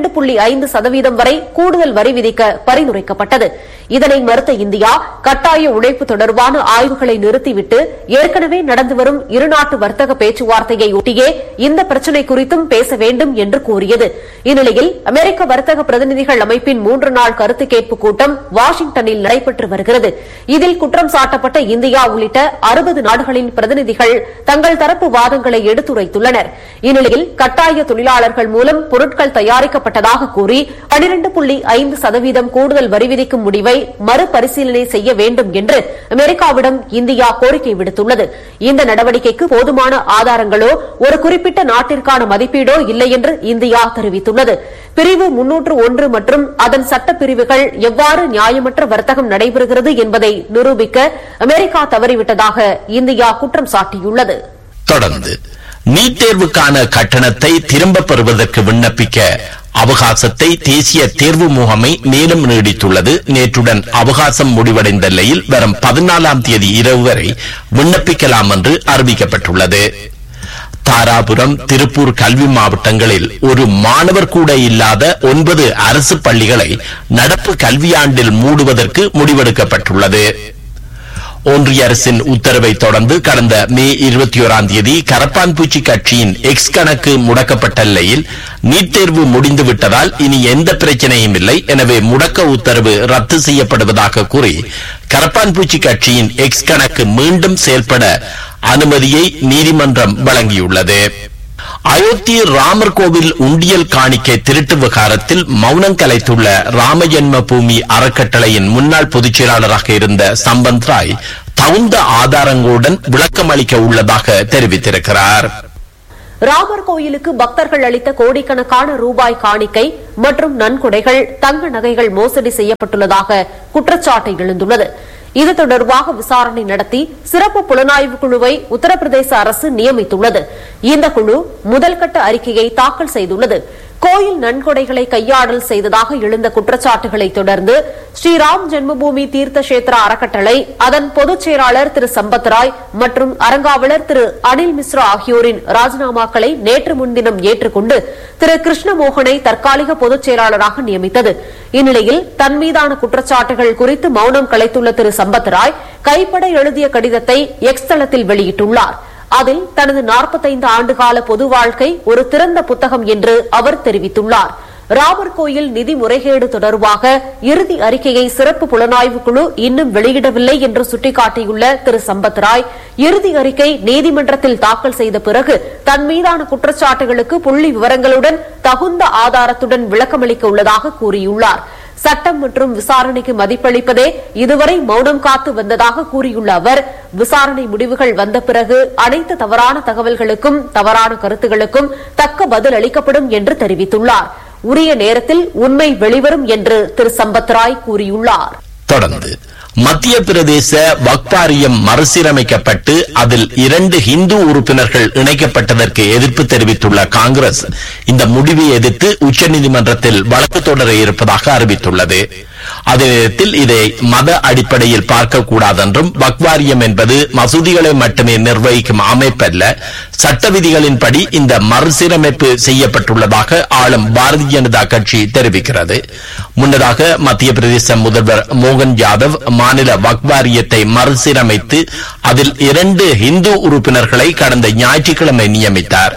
12.5% வரை கூடுதல் வரி விதிக்க பரிந்துரைக்கப்பட்டது. இதனை மறுத்த இந்தியா கட்டாய உழைப்பு தொடர்பான ஆய்வுகளை நிறுத்திவிட்டு ஏற்கனவே நடந்து வரும் இருநாட்டு வர்த்தக பேச்சுவார்த்தையை ஒட்டியே இந்த பிரச்சினை குறித்தும் பேச வேண்டும் என்று கூறியது. இந்நிலையில் அமெரிக்க வர்த்தக பிரதிநிதிகள் அமைப்பின் 3 நாள் கருத்து கேட்பு கூட்டம் வாஷிங்டனில் நடைபெற்று வருகிறது. இதில் குற்றம் சாட்டப்பட்ட இந்தியா உள்ளிட்ட 60 நாடுகளின் பிரதிநிதிகள் தங்கள் தரப்பு வாதங்களை எடுத்துரைத்துள்ளனர். இந்நிலையில் கட்டாய தொழிலாளர்கள் மூலம் பொருட்கள் தயாரிக்கப்பட்டதாக கூறி 12.5% கூடுதல் வரி விதிக்கும் முடிவை மறுபரிசீலனை செய்ய வேண்டும் என்று அமெரிக்காவிடம் இந்தியா கோரிக்கை விடுத்துள்ளது. இந்த நடவடிக்கைக்கு போதுமான ஆதாரங்களோ ஒரு குறிப்பிட்ட நாட்டிற்கான மதிப்பீடோ இல்லை என்று இந்தியா தெரிவித்துள்ளது. பிரிவு 301 மற்றும் அதன் சட்டப்பிரிவுகள் எவ்வாறு நியாயமற்ற வர்த்தகம் நடைபெறுகிறது என்பதை நிரூபிக்க அமெரிக்கா தவறிவிட்டதாக இந்தியா குற்றம் சாட்டியுள்ளது. தொடர்ந்து நீட் தேர்வுக்கான கட்டணத்தை திரும்ப பெறுவதற்கு விண்ணப்பிக்க அவகாசத்தை தேசிய தேர்வு முகமை மேலும் நீடித்துள்ளது. நேற்றுடன் அவகாசம் முடிவடைந்த நிலையில் வரும் 14ஆம் தேதி இரவு வரை விண்ணப்பிக்கலாம் என்று அறிவிக்கப்பட்டுள்ளது. தாராபுரம், திருப்பூர் கல்வி மாவட்டங்களில் ஒரு மாணவர் கூட இல்லாத 9 அரசு பள்ளிகளை நடப்பு கல்வியாண்டில் மூடுவதற்கு முடிவெடுக்கப்பட்டுள்ளது. ஒன்றிய அரசின் உத்தரவை தொடர்ந்து கடந்த மே 21ஆம் தேதி கரப்பான்பூச்சி கட்சியின் எக்ஸ் கணக்கு முடக்கப்பட்ட நிலையில் நீட் தேர்வு முடிந்துவிட்டதால் இனி எந்த பிரச்சனையும் இல்லை, எனவே முடக்க உத்தரவு ரத்து செய்யப்படுவதாக கூறி கரப்பான்பூச்சி கட்சியின் எக்ஸ் கணக்கு மீண்டும் செயல்பட அனுமதியை நீதிமன்றம் வழங்கியுள்ளது. அயோத்தி ராமர் கோவில் உண்டியல் காணிக்கை திருட்டு விவகாரத்தில் மௌனம் கலைத்துள்ள ராமஜென்ம பூமி அறக்கட்டளையின் முன்னாள் பொதுச் செயலாளராக இருந்த சம்பந்த் ராய் தகுந்த ஆதாரங்களுடன் விளக்கம் அளிக்க உள்ளதாக தெரிவித்திருக்கிறார். ராமர் கோயிலுக்கு பக்தர்கள் அளித்த கோடிக்கணக்கான ரூபாய் காணிக்கை மற்றும் நன்கொடைகள், தங்க நகைகள் மோசடி செய்யப்பட்டுள்ளதாக குற்றச்சாட்டு எழுந்துள்ளது. இது தொடர்பாக விசாரணை நடத்தி சிறப்பு புலனாய்வு குழுவை உத்தரப்பிரதேச அரசு நியமித்துள்ளது. இந்த குழு முதல்கட்ட அறிக்கையை தாக்கல் செய்துள்ளது. கோயில் நன்கொடைகளை கையாடல் செய்ததாக எழுந்த குற்றச்சாட்டுகளை தொடர்ந்து ஸ்ரீராம் ஜென்மபூமி தீர்த்த கஷேத்ரா அறக்கட்டளை அதன் பொதுச் செயலாளர் திரு சம்பத் ராய் மற்றும் அறங்காவலர் திரு அனில் மிஸ்ரா ஆகியோரின் ராஜினாமாக்களை நேற்று முன்தினம் ஏற்றுக்கொண்டு திரு கிருஷ்ணமோகனை தற்காலிக பொதுச் செயலாளராக நியமித்தது. இந்நிலையில் தன் மீதான குற்றச்சாட்டுகள் குறித்து மௌனம் கலைத்துள்ள திரு சம்பத் ராய் கைப்பட எழுதிய கடிதத்தை எக்ஸ் தளத்தில் வெளியிட்டுள்ளார். அதில் தனது 45 ஆண்டுகால பொது வாழ்க்கை ஒரு திறந்த புத்தகம் என்று அவர் தெரிவித்துள்ளார். ராமர் கோயில் நிதி முறைகேடு தொடர்பாக இறுதி அறிக்கையை சிறப்பு புலனாய்வு குழு இன்னும் வெளியிடவில்லை என்று சுட்டிக்காட்டியுள்ள திரு சம்பத் ராய், இறுதி அறிக்கை நீதிமன்றத்தில் தாக்கல் செய்த பிறகு தன் மீதான குற்றச்சாட்டுகளுக்கு புள்ளி விவரங்களுடன் தகுந்த ஆதாரத்துடன் விளக்கமளிக்க உள்ளதாக கூறியுள்ளார். சட்டம் மற்றும் விசாரணைக்கு மதிப்பளிப்பதே இதுவரை மௌனம் காத்து வந்ததாக கூறியுள்ள அவர், விசாரணை முடிவுகள் வந்த பிறகு அனைத்து தவறான தகவல்களுக்கும் தவறான கருத்துகளுக்கும் தக்க பதில் அளிக்கப்படும் என்று தெரிவித்துள்ளார். உரிய நேரத்தில் உண்மை வெளிவரும் என்று திரு சம்பத் ராய் கூறியுள்ளார். தொடர்ந்து மத்திய பிரதேச வக்ஃப் வாரியம் மறுசீரமைக்கப்பட்டு அதில் 2 ஹிந்து உறுப்பினர்கள் இணைக்கப்பட்டதற்கு எதிர்ப்பு தெரிவித்துள்ள காங்கிரஸ் இந்த முடிவை எதிர்த்து உச்சநீதிமன்றத்தில் வழக்கு தொடர இருப்பதாக அறிவித்துள்ளது. அதே நேரத்தில் இதை மத அடிப்படையில் பார்க்கக்கூடாது என்றும், வக்ஃப் வாரியம் என்பது மசூதிகளை மட்டுமே நிர்வகிக்கும் அமைப்பல்ல, சட்ட விதிகளின்படி இந்த மறுசீரமைப்பு செய்யப்பட்டுள்ளதாக ஆளும் பாரதிய ஜனதா கட்சி தெரிவிக்கிறது. முன்னதாக மத்திய பிரதேச முதல்வர் மோகன் யாதவ் மாநில வக்ஃப் வாரியத்தை மறுசீரமைத்து அதில் 2 ஹிந்து உறுப்பினர்களை கடந்த ஞாயிற்றுக்கிழமை நியமித்தார்.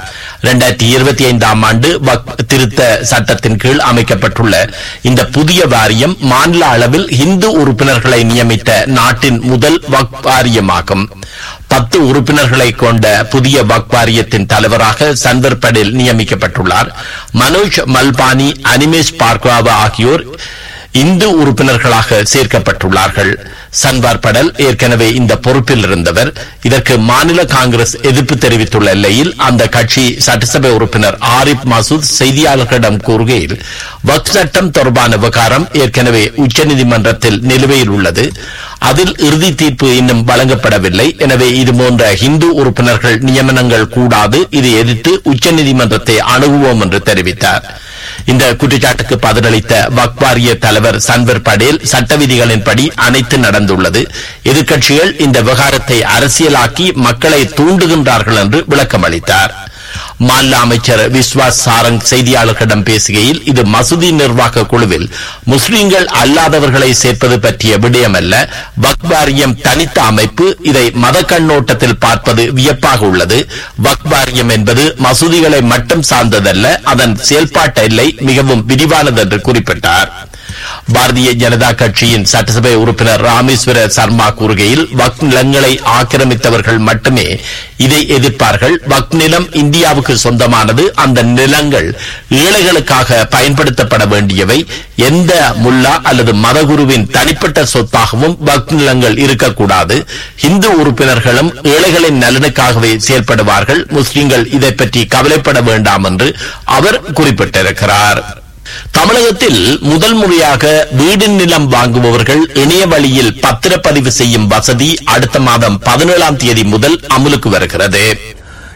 2025ஆம் ஆண்டு வக்ஃப் திருத்த சட்டத்தின் கீழ் அமைக்கப்பட்டுள்ள இந்த புதிய வாரியம் மாநில அளவில் ஹிந்து உறுப்பினர்களை நியமித்த நாட்டின் முதல் வக்ஃப் வாரியமாகும். 10 உறுப்பினர்களை கொண்ட புதிய வக்ஃப் வாரியத்தின் தலைவராக சன்வர் படேல் நியமிக்கப்பட்டுள்ளார். மனோஜ் மல்பானி, அனிமேஷ் பார்க்வாவா ஆகியோர் இந்து உறுப்பினர்களாக சேர்க்கப்பட்டுள்ளார்கள். சன்வார் படேல் ஏற்கனவே இந்த பொறுப்பில் இருந்தவர். இதற்கு மாநில காங்கிரஸ் எதிர்ப்பு தெரிவித்துள்ள நிலையில் அந்த கட்சி சட்டசபை உறுப்பினர் ஆரிப் மசூத் செய்தியாளர்களிடம் கூறுகையில், வக்ஃப் சட்டம் தொடர்பான விவகாரம் ஏற்கனவே உச்சநீதிமன்றத்தில் நிலுவையில் உள்ளது. அதில் இறுதி தீர்ப்பு இன்னும் வழங்கப்படவில்லை. எனவே இதுபோன்ற ஹிந்து உறுப்பினர்கள் நியமனங்கள் கூடாது. இதை எதிர்த்து உச்சநீதிமன்றத்தை அணுகுவோம் என்று தெரிவித்தார். இந்த குற்றச்சாட்டுக்கு பதிலளித்த வக்ஃப் வாரிய தலைவர் சன்வர் படேல், சட்ட விதிகளின்படி அனைத்து நடந்துள்ளது. எதிர்க்கட்சிகள் இந்த விவகாரத்தை அரசியலாக்கி மக்களை தூண்டுகின்றார்கள் என்று விளக்கம் அளித்தார். மாநில அமைச்சர் விஸ்வாஸ் சாரங் செய்தியாளர்களிடம் பேசுகையில், இது மசூதி நிர்வாக குழுவில் முஸ்லிம்கள் அல்லாதவர்களை சேர்ப்பது பற்றிய விடயமல்ல, வக்ஃப் வாரியம் தனித்த அமைப்பு. இதை மத கண்ணோட்டத்தில் பார்ப்பது வியப்பாக உள்ளது. வக்ஃப் வாரியம் என்பது மசூதிகளை மட்டும் சார்ந்ததல்ல, அதன் செயல்பாட்டு எல்லை மிகவும் விரிவானது என்று குறிப்பிட்டார். பாரதிய ஜனதா கட்சியின் சட்டசபை உறுப்பினர் ராமேஸ்வர சர்மா கூறுகையில், வக்ஃப் நிலங்களை ஆக்கிரமித்தவர்கள் மட்டுமே இதை எதிர்ப்பார்கள். வக்ஃப் நிலம் இந்தியாவுக்கு சொந்தமானது. அந்த நிலங்கள் ஏழைகளுக்காக பயன்படுத்தப்பட வேண்டியவை. எந்த முல்லா அல்லது மதகுருவின் தனிப்பட்ட சொத்தாகவும் வக்ஃப் நிலங்கள் இருக்கக்கூடாது. இந்து உறுப்பினர்களும் ஏழைகளின் நலனுக்காகவே செயல்படுவார்கள். முஸ்லிம்கள் இதை பற்றி கவலைப்பட வேண்டாம் என்று அவர் குறிப்பிட்டிருக்கிறார். தமிழகத்தில் முதல் முறையாக வீடு நிலம் வாங்குபவர்கள் இணைய வழியில் பத்திரப்பதிவு செய்யும் வசதி அடுத்த மாதம் 17ஆம் தேதி முதல் அமலுக்கு வருகிறது.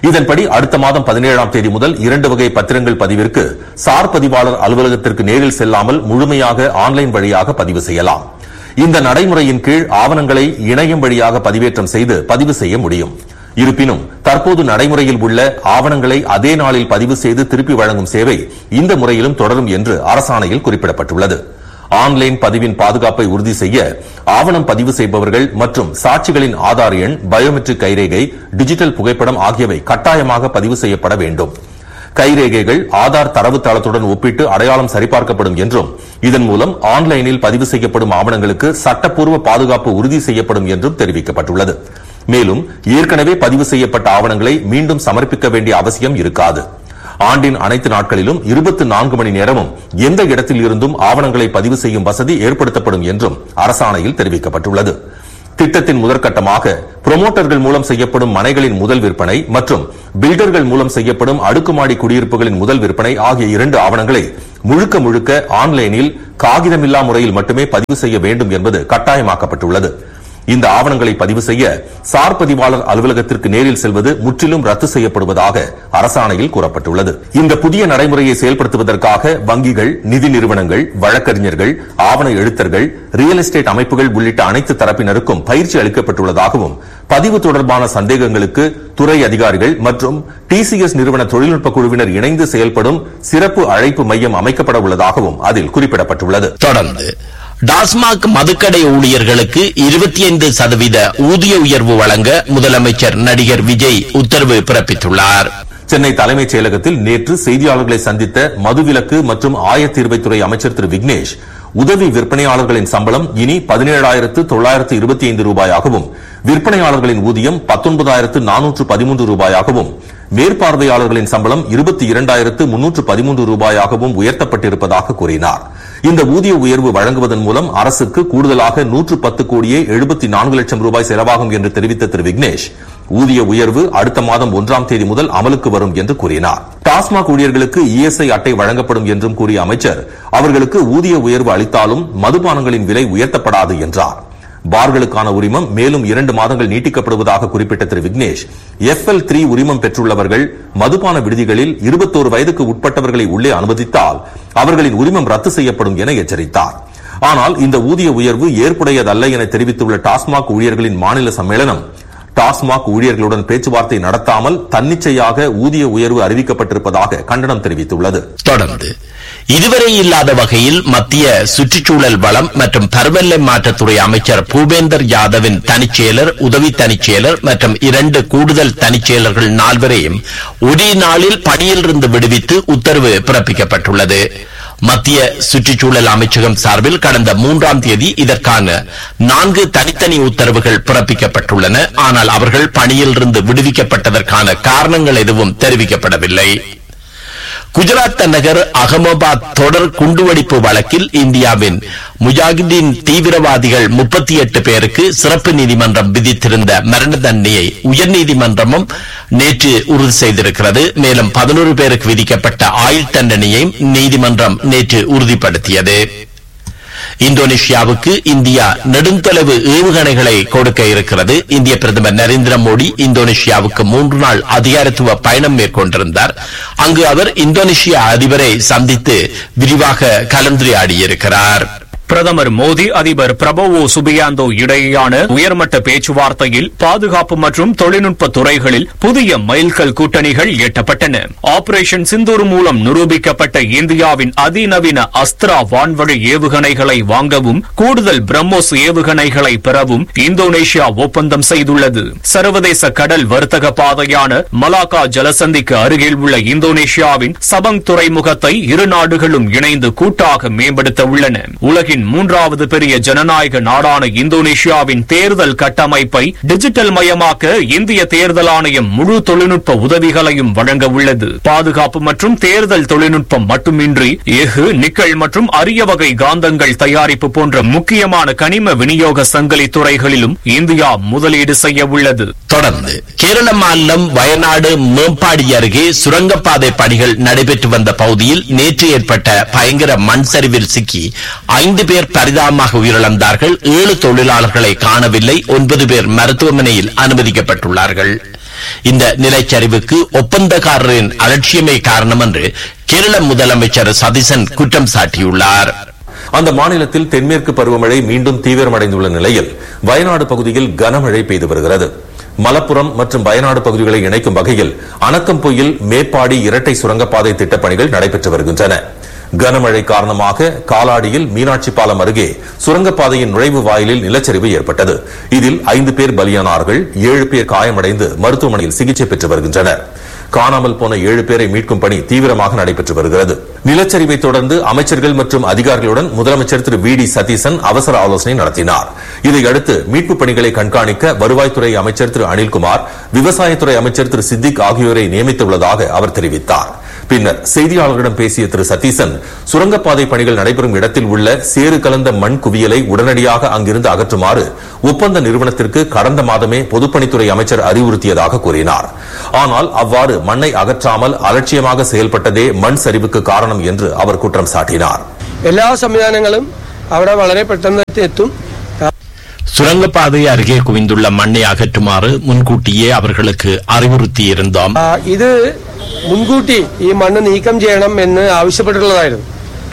இதன்படி அடுத்த மாதம் 17ஆம் தேதி முதல் 2 வகை பத்திரங்கள் பதிவிற்கு சார் பதிவாளர் அலுவலகத்திற்கு நேரில் செல்லாமல் முழுமையாக ஆன்லைன் வழியாக பதிவு செய்யலாம். இந்த நடைமுறையின் கீழ் ஆவணங்களை இணையம் வழியாக பதிவேற்றம் செய்து பதிவு செய்ய முடியும். இருப்பினும் தற்போது நடைமுறையில் உள்ள ஆவணங்களை அதே நாளில் பதிவு செய்து திருப்பி வழங்கும் சேவை இந்த முறையிலும் தொடரும் என்று அரசாணையில் குறிப்பிடப்பட்டுள்ளது. ஆன்லைன் பதிவின் பாதுகாப்பை உறுதி செய்ய ஆவணம் பதிவு செய்பவர்கள் மற்றும் சாட்சிகளின் ஆதார் எண், பயோமெட்ரிக் கைரேகை, டிஜிட்டல் புகைப்படம் ஆகியவை கட்டாயமாக பதிவு செய்யப்பட வேண்டும். கைரேகைகள் ஆதார் தரவு தளத்துடன் ஒப்பிட்டு அடையாளம் சரிபார்க்கப்படும் என்றும் இதன் மூலம் ஆன்லைனில் பதிவு செய்யப்படும் ஆவணங்களுக்கு சட்டப்பூர்வ பாதுகாப்பு உறுதி செய்யப்படும் என்றும் தெரிவிக்கப்பட்டுள்ளது. மேலும் ஏற்கனவே பதிவு செய்யப்பட்ட ஆவணங்களை மீண்டும் சமர்ப்பிக்க வேண்டிய அவசியம் இருக்காது. ஆண்டின் அனைத்து நாட்களிலும் 24 மணி நேரமும் எந்த இடத்தில் இருந்தும் ஆவணங்களை பதிவு செய்யும் வசதி ஏற்படுத்தப்படும் என்றும் அரசாணையில் தெரிவிக்கப்பட்டுள்ளது. திட்டத்தின் முதற்கட்டமாக புரோமோட்டர்கள் மூலம் செய்யப்படும் மனைகளின் முதல் விற்பனை மற்றும் பில்டர்கள் மூலம் செய்யப்படும் அடுக்குமாடி குடியிருப்புகளின் முதல் விற்பனை ஆகிய 2 ஆவணங்களை முழுக்க ஆன்லைனில் காகிதமில்லா முறையில் மட்டுமே பதிவு செய்ய வேண்டும் என்பது கட்டாயமாக்கப்பட்டுள்ளது. இந்த ஆவணங்களை பதிவு செய்ய சார் பதிவாளர் அலுவலகத்திற்கு நேரில் செல்வது முற்றிலும் ரத்து செய்யப்படுவதாக அரசாணையில் கூறப்பட்டுள்ளது. இந்த புதிய நடைமுறையை செயல்படுத்துவதற்காக வங்கிகள், நிதி நிறுவனங்கள், வழக்கறிஞர்கள், ஆவண எழுத்தர்கள், ரியல் எஸ்டேட் அமைப்புகள் உள்ளிட்ட அனைத்து தரப்பினருக்கும் பயிற்சி அளிக்கப்பட்டுள்ளதாகவும் பதிவு தொடர்பான சந்தேகங்களுக்கு துறை அதிகாரிகள் மற்றும் டிசிஎஸ் நிறுவன தொழில்நுட்ப குழுவினர் இணைந்து செயல்படும் சிறப்பு அழைப்பு மையம் அமைக்கப்பட உள்ளதாகவும் அதில் குறிப்பிடப்பட்டுள்ளது. தொடர்ந்து டாஸ்மாக் மதுக்கடை ஊழியர்களுக்கு 25% ஊதிய உயர்வு வழங்க முதலமைச்சர் நடிகர் விஜய் உத்தரவு பிறப்பித்துள்ளார். சென்னை தலைமைச் செயலகத்தில் நேற்று செய்தியாளர்களை சந்தித்த மதுவிலக்கு மற்றும் ஆயத்தீர்வைத்துறை அமைச்சர் திரு விக்னேஷ், உதவி விற்பனையாளர்களின் சம்பளம் இனி 17,925 ரூபாயாகவும், விற்பனையாளர்களின் ஊதியம் 19,413 ரூபாயாகவும், மேற்பார்வையாளர்களின் சம்பளம் 22,313 ரூபாயாகவும் உயர்த்தப்பட்டிருப்பதாக கூறினார். இந்த ஊதிய உயர்வு வழங்குவதன் மூலம் அரசுக்கு கூடுதலாக 110 கோடியே 74 லட்சம் ரூபாய் செலவாகும் என்று தெரிவித்த திரு விக்னேஷ், ஊதிய உயர்வு அடுத்த மாதம் 1ஆம் தேதி முதல் அமலுக்கு வரும் என்று கூறினார். டாஸ்மாக் ஊழியர்களுக்கு இஎஸ்ஐ அட்டை வழங்கப்படும் என்றும் கூறிய அமைச்சர், அவர்களுக்கு ஊதிய உயர்வு அளித்தாலும் மதுபானங்களின் விலை உயர்த்தப்படாது என்றார். பார்களுக்கான உரிமம் மேலும் 2 மாதங்கள் நீட்டிக்கப்படுவதாக குறிப்பிட்ட திரு விக்னேஷ், FL3 உரிமம் பெற்றுள்ளவர்கள் மதுபான விடுதிகளில் 21 வயதுக்கு உட்பட்டவர்களை உள்ளே அனுமதித்தால் அவர்களின் உரிமம் ரத்து செய்யப்படும் என எச்சரித்தார். ஆனால் இந்த ஊதிய உயர்வு ஏற்புடையதல்ல என தெரிவித்துள்ள டாஸ்மாக் ஊழியர்களின் மாநில சம்மேளனம், டாஸ்மாக் ஊழியர்களுடன் பேச்சுவார்த்தை நடத்தாமல் தன்னிச்சையாக ஊதிய உயர்வு அறிவிக்கப்பட்டிருப்பதாக கண்டனம் தெரிவித்துள்ளது. தொடர்ந்து இதுவரை இல்லாத வகையில் மத்திய சுற்றுச்சூழல் வளம் மற்றும் பருவநிலை மாற்றத்துறை அமைச்சர் பூபேந்தர் யாதவின் தனிச்செயலர், உதவி தனிச்செயலர் மற்றும் 2 கூடுதல் தனிச்செயலர்கள் 4 ஒரே நாளில் பணியிலிருந்து விடுவித்து உத்தரவு பிறப்பிக்கப்பட்டுள்ளது. மத்திய சுற்றுச்சூழல் அமைச்சகம் சார்பில் கடந்த 3ஆம் தேதி இதற்கான 4 தனித்தனி உத்தரவுகள் பிறப்பிக்கப்பட்டுள்ளன. ஆனால் அவர்கள் பணியிலிருந்து விடுவிக்கப்பட்டதற்கான காரணங்கள் எதுவும் தெரிவிக்கப்படவில்லை. குஜராத் தலைநகர் அகமதாபாத் தொடர் குண்டுவெடிப்பு வழக்கில் இந்தியாவின் முஜாஹிதீன் தீவிரவாதிகள் 38 பேருக்கு சிறப்பு நீதிமன்றம் விதித்திருந்த மரண தண்டனையை உயர்நீதிமன்றமும் நேற்று உறுதி செய்திருக்கிறது. மேலும் 11 பேருக்கு விதிக்கப்பட்ட ஆயுள் தண்டனையை நீதிமன்றம் நேற்று உறுதிப்படுத்தியது. இந்தோனேஷியாவுக்கு இந்தியா நெடுந்தொலைவு ஏவுகணைகளை கொடுக்க இருக்கிறது. இந்திய பிரதமர் நரேந்திர மோடி இந்தோனேஷியாவுக்கு 3 நாள் அதிகாரத்துவ பயணம் மேற்கொண்டிருந்தார். அங்கு அவர் இந்தோனேஷிய அதிபரை சந்தித்து விரிவாக கலந்துரையாடியிருக்கிறார். பிரதமர் மோடி, அதிபர் பிரபோவோ சுபியாந்தோ இடையேயான உயர்மட்ட பேச்சுவார்த்தையில் பாதுகாப்பு மற்றும் தொழில்நுட்ப துறைகளில் புதிய மைல்கல் கூட்டணிகள் எட்டப்பட்டன. ஆபரேஷன் சிந்தூர் மூலம் நிரூபிக்கப்பட்ட இந்தியாவின் அதிநவீன அஸ்த்ரா வான்வழி ஏவுகணைகளை வாங்கவும் கூடுதல் பிரம்மோஸ் ஏவுகணைகளை பெறவும் இந்தோனேஷியா ஒப்பந்தம் செய்துள்ளது. சர்வதேச கடல் வர்த்தக பாதையான மலாக்கா ஜலசந்திக்கு அருகில் உள்ள இந்தோனேஷியாவின் சபங் துறைமுகத்தை இரு நாடுகளும் இணைந்து கூட்டாக மேம்படுத்த உள்ளன. உலகின் 3வது பெரிய ஜனநாயக நாடான இந்தோனேஷியாவின் தேர்தல் கட்டமைப்பை டிஜிட்டல் மயமாக்க இந்திய தேர்தல் ஆணையம் முழு தொழில்நுட்ப உதவிகளையும் வழங்க உள்ளது. பாதுகாப்பு மற்றும் தேர்தல் தொழில்நுட்பம் மட்டுமின்றி எஃகு, நிக்கல் மற்றும் அரிய வகை காந்தங்கள் தயாரிப்பு போன்ற முக்கியமான கனிம விநியோக சங்கிலி துறைகளிலும் இந்தியா முதலீடு செய்ய உள்ளது. தொடர்ந்து கேரள மாநிலம் வயநாடு மேம்பாடி அருகே சுரங்கப்பாதை பணிகள் நடைபெற்று வந்த பகுதியில் நேற்று ஏற்பட்ட பயங்கர மண் சரிவில் சிக்கி 5 பேர் பரிதாபமாக உயிரிழந்தார்கள். 7 தொழிலாளர்களை காணவில்லை. 9 பேர் மருத்துவமனையில் அனுமதிக்கப்பட்டுள்ளார்கள். இந்த நிலச்சரிவுக்கு ஒப்பந்தக்காரரின் அலட்சியமே காரணம் என்று கேரள முதலமைச்சர் சதீசன் குற்றம் சாட்டியுள்ளார். அந்த மாநிலத்தில் தென்மேற்கு பருவமழை மீண்டும் தீவிரமடைந்துள்ள நிலையில் வயநாடு பகுதியில் கனமழை பெய்து வருகிறது. மலப்புரம் மற்றும் வயநாடு பகுதிகளை இணைக்கும் வகையில் அணக்கம்பொயில் மேப்பாடி இரட்டை சுரங்கப்பாதை திட்டப்பணிகள் நடைபெற்று வருகின்றன. கனமழை காரணமாக காலாடியில் மீனாட்சி பாலம் அருகே சுரங்கப்பாதையின் நுழைவு வாயிலில் நிலச்சரிவு ஏற்பட்டது. இதில் 5 பேர் பலியானார்கள், 7 பேர் காயமடைந்து மருத்துவமனையில் சிகிச்சை பெற்று வருகின்றனர். காணாமல் போன 7 பேரை மீட்கும் பணி தீவிரமாக நடைபெற்று வருகிறது. நிலச்சரிவை தொடர்ந்து அமைச்சர்கள் மற்றும் அதிகாரிகளுடன் முதலமைச்சர் திரு வி.டி. சதீசன் அவசர ஆலோசனை நடத்தினார். இதையடுத்து மீட்புப் பணிகளை கண்காணிக்க வருவாய்த்துறை அமைச்சர் திரு அனில்குமார், விவசாயத்துறை அமைச்சர் திரு சித்திக் ஆகியோரை நியமித்துள்ளதாக அவர் தெரிவித்தார். பின்னர் செய்தியாளர்களிடம் பேசிய திரு சதீசன், சுரங்கப்பாதை பணிகள் நடைபெறும் இடத்தில் உள்ள சேறு கலந்த மண் குவியலை உடனடியாக அங்கிருந்து அகற்றுமாறு ஒப்பந்த நிறுவனத்திற்கு கடந்த மாதமே பொதுப்பணித்துறை அமைச்சர் அறிவுறுத்தியதாக கூறினார். ஆனால் அவ்வாறு மண்ணை அகற்றாமல் அலட்சியமாக செயல்பட்டதே மண் சரிவுக்கு காரணம் என்று அவர் குற்றம் சாட்டினார். எல்லா സംവിധാനങ്ങളും അവിടെ വളരെ പെട്ടെന്ന് എത്തും. சுரங்கப்பாதை அருகே குவிந்துள்ள மண்ணை அகற்றுமாறு முன்கூட்டியே அவர்களுக்கு அறிவுறுத்தியிருந்தோம். ഇത് മുൻകൂട്ടി ഈ മണ്ണ് നീക്കം ചെയ്യണം എന്ന് ആവശ്യപ്പെട്ടിട്ടുള്ളതായിരുന്നു.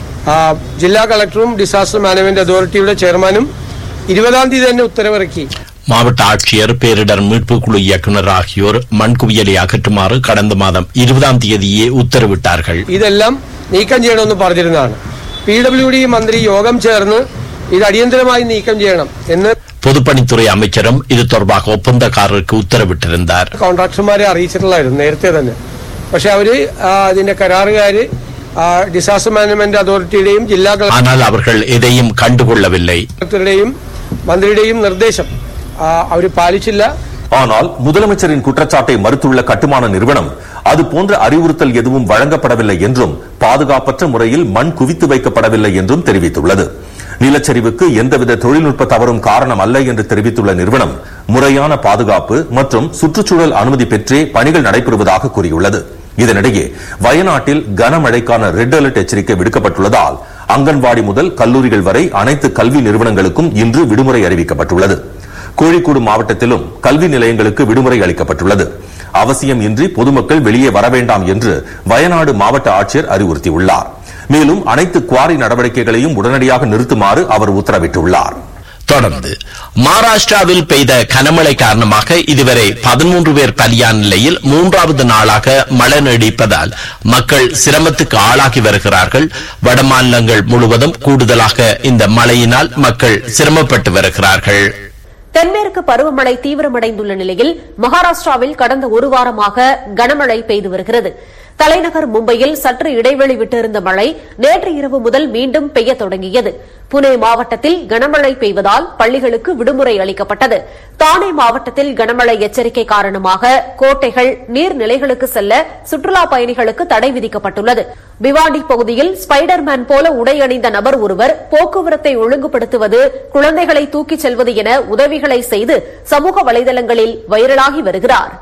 ജില്ലാ കളക്ടറും ഡിസാസ്റ്റർ മാനേജ്മെന്റ് അതോറിറ്റിയുടെ ചെയർമാനും 20-ஆம் தேதி തന്നെ ഉത്തരവിറക്കി. மாவட்ட ஆட்சியர், பேரிடர் மீட்பு குழு இயக்குநர் ஆகியோர் மண் குவியலை அகற்றுமாறு கடந்த மாதம் 20-ஆம் தேதியே உத்தரவிட்டார்கள். ഇതെല്ലാം നീക്കം ചെയ്യണമെന്ന് പറഞ്ഞിരുന്നതാണ്. PWD മന്ത്രി യോഗം ചേർന്ന് ഇത് അടിയന്തരമായി നീക്കം ചെയ്യണം എന്ന് பொதுப்பணித்துறை அமைச்சரும் இது தொடர்பாக ஒப்பந்தக்காரருக்கு உத்தரவிட்டிருந்தார். കോൺട്രാക്ടർമാരെ അറിയിച്ചിട്ടുള്ളായിരുന്നു നേരത്തെ തന്നെ. പക്ഷെ അവര് അതിന്റെ കരാറുകാര് ഡിസാസ്റ്റർ മാനേജ്മെന്റ് അതോറിറ്റിയുടെയും ജില്ലാ ஆனால் அவர்கள் எதையும் கண்டுகொள்ளவில்லை. കളക്ടറുടെയും മന്ത്രിയുടെയും നിർദ്ദേശം അവര് പാലിച്ചില്ല. ஆனால் முதலமைச்சரின் குற்றச்சாட்டை மறுத்துள்ள கட்டுமான நிறுவனம் அது போன்ற அறிவுறுத்தல் எதுவும் வழங்கப்படவில்லை என்றும் பாதுகாப்பற்ற முறையில் மண் குவித்து வைக்கப்படவில்லை என்றும் தெரிவித்துள்ளது. நிலச்சரிவுக்கு எந்தவித தொழில்நுட்ப தவறும் காரணம் அல்ல என்று தெரிவித்துள்ள நிறுவனம் முறையான பாதுகாப்பு மற்றும் சுற்றுச்சூழல் அனுமதி பெற்றே பணிகள் நடைபெறுவதாக கூறியுள்ளது. இதனிடையே வயநாட்டில் கனமழைக்கான ரெட் அலர்ட் எச்சரிக்கை விடுக்கப்பட்டுள்ளதால் அங்கன்வாடி முதல் கல்லூரிகள் வரை அனைத்து கல்வி நிறுவனங்களுக்கும் இன்று விடுமுறை அறிவிக்கப்பட்டுள்ளது. கோழிக்கோடு மாவட்டத்திலும் கல்வி நிலையங்களுக்கு விடுமுறை அளிக்கப்பட்டுள்ளது. அவசியம் இன்றி பொதுமக்கள் வெளியே வர வேண்டாம் என்று வயநாடு மாவட்ட ஆட்சியர் அறிவுறுத்தியுள்ளார். மேலும் அனைத்து குவாரி நடவடிக்கைகளையும் உடனடியாக நிறுத்துமாறு அவர் உத்தரவிட்டுள்ளார். தொடர்ந்து மகாராஷ்டிராவில் பெய்த கனமழை காரணமாக இதுவரை 13 பேர் பலியான நிலையில் 3வது நாளாக மழை நீடிப்பதால் மக்கள் சிரமத்துக்கு ஆளாகி வருகிறார்கள். வட மாநிலங்கள் முழுவதும் கூடுதலாக இந்த மழையினால் மக்கள் சிரமப்பட்டு வருகிறார்கள். தென்மேற்கு பருவமழை தீவிரமடைந்துள்ள நிலையில் மகாராஷ்டிராவில் கடந்த ஒரு வாரமாக கனமழை பெய்து வருகிறது. தலைநகர் மும்பையில் சற்று இடைவெளி விட்டிருந்த மழை நேற்று இரவு முதல் மீண்டும் பெய்ய தொடங்கியது. புனே மாவட்டத்தில் கனமழை பெய்வதால் பள்ளிகளுக்கு விடுமுறை அளிக்கப்பட்டது. தானே மாவட்டத்தில் கனமழை எச்சரிக்கை காரணமாக கோட்டைகள், நீர்நிலைகளுக்கு செல்ல சுற்றுலா பயணிகளுக்கு தடை விதிக்கப்பட்டுள்ளது. பிவாண்டி பகுதியில் ஸ்பைடர்மேன் போல உடை அணிந்த நபர் ஒருவர் போக்குவரத்தை ஒழுங்குபடுத்துவது, குழந்தைகளை தூக்கிச் செல்வது என உதவிகளை செய்து சமூக வலைதளங்களில் வைரலாகி வருகிறார்.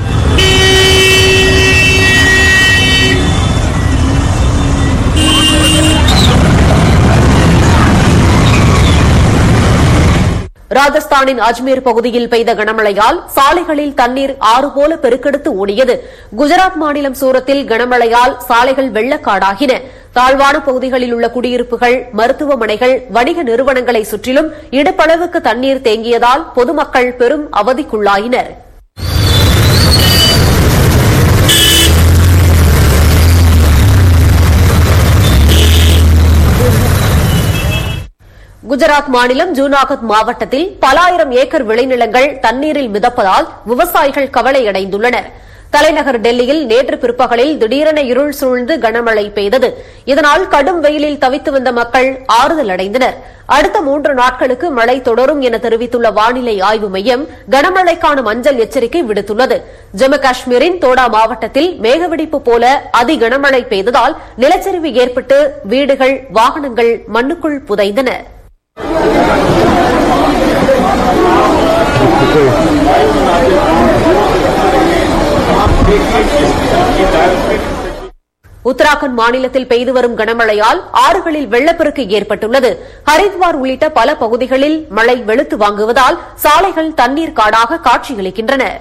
ராஜஸ்தானின் அஜ்மீர் பகுதியில் பெய்த கனமழையால் சாலைகளில் தண்ணீர் ஆறு போல பெருக்கெடுத்து ஓடியது. குஜராத் மாநிலம் சூரத்தில் கனமழையால் சாலைகள் வெள்ளக்காடாகின. தாழ்வான பகுதிகளில் உள்ள குடியிருப்புகள், மருத்துவமனைகள், வணிக நிறுவனங்களை சுற்றிலும் இடுப்பளவுக்கு தண்ணீர் தேங்கியதால் பொதுமக்கள் பெரும் அவதிக்குள்ளாயினர். குஜராத் மாநிலம் ஜூனாகத் மாவட்டத்தில் பல ஆயிரம் ஏக்கர் விளைநிலங்கள் தண்ணீரில் மிதப்பதால் விவசாயிகள் கவலையடைந்துள்ளனர். தலைநகர் டெல்லியில் நேற்று பிற்பகலில் திடீரென இருள் சூழ்ந்து கனமழை பெய்தது. இதனால் கடும் வெயிலில் தவித்து வந்த மக்கள் ஆறுதல் அடைந்தனர். அடுத்த 3 நாட்களுக்கு மழை தொடரும் என தெரிவித்துள்ள வானிலை ஆய்வு மையம் கனமழைக்கான மஞ்சள் எச்சரிக்கை விடுத்துள்ளது. ஜம்மு காஷ்மீரின் தோடா மாவட்டத்தில் மேகவெடிப்பு போல அதி கனமழை பெய்ததால் நிலச்சரிவு ஏற்பட்டு வீடுகள், வாகனங்கள் மண்ணுக்குள் புதைந்தன. உத்தராகண்ட் மாநிலத்தில் பெய்து வரும் கனமழையால் ஆறுகளில் வெள்ளப்பெருக்கு ஏற்பட்டுள்ளது. ஹரித்வார் உள்ளிட்ட பல பகுதிகளில் மழை வெளுத்து வாங்குவதால் சாலைகள் தண்ணீர் காடாக காட்சியளிக்கின்றன.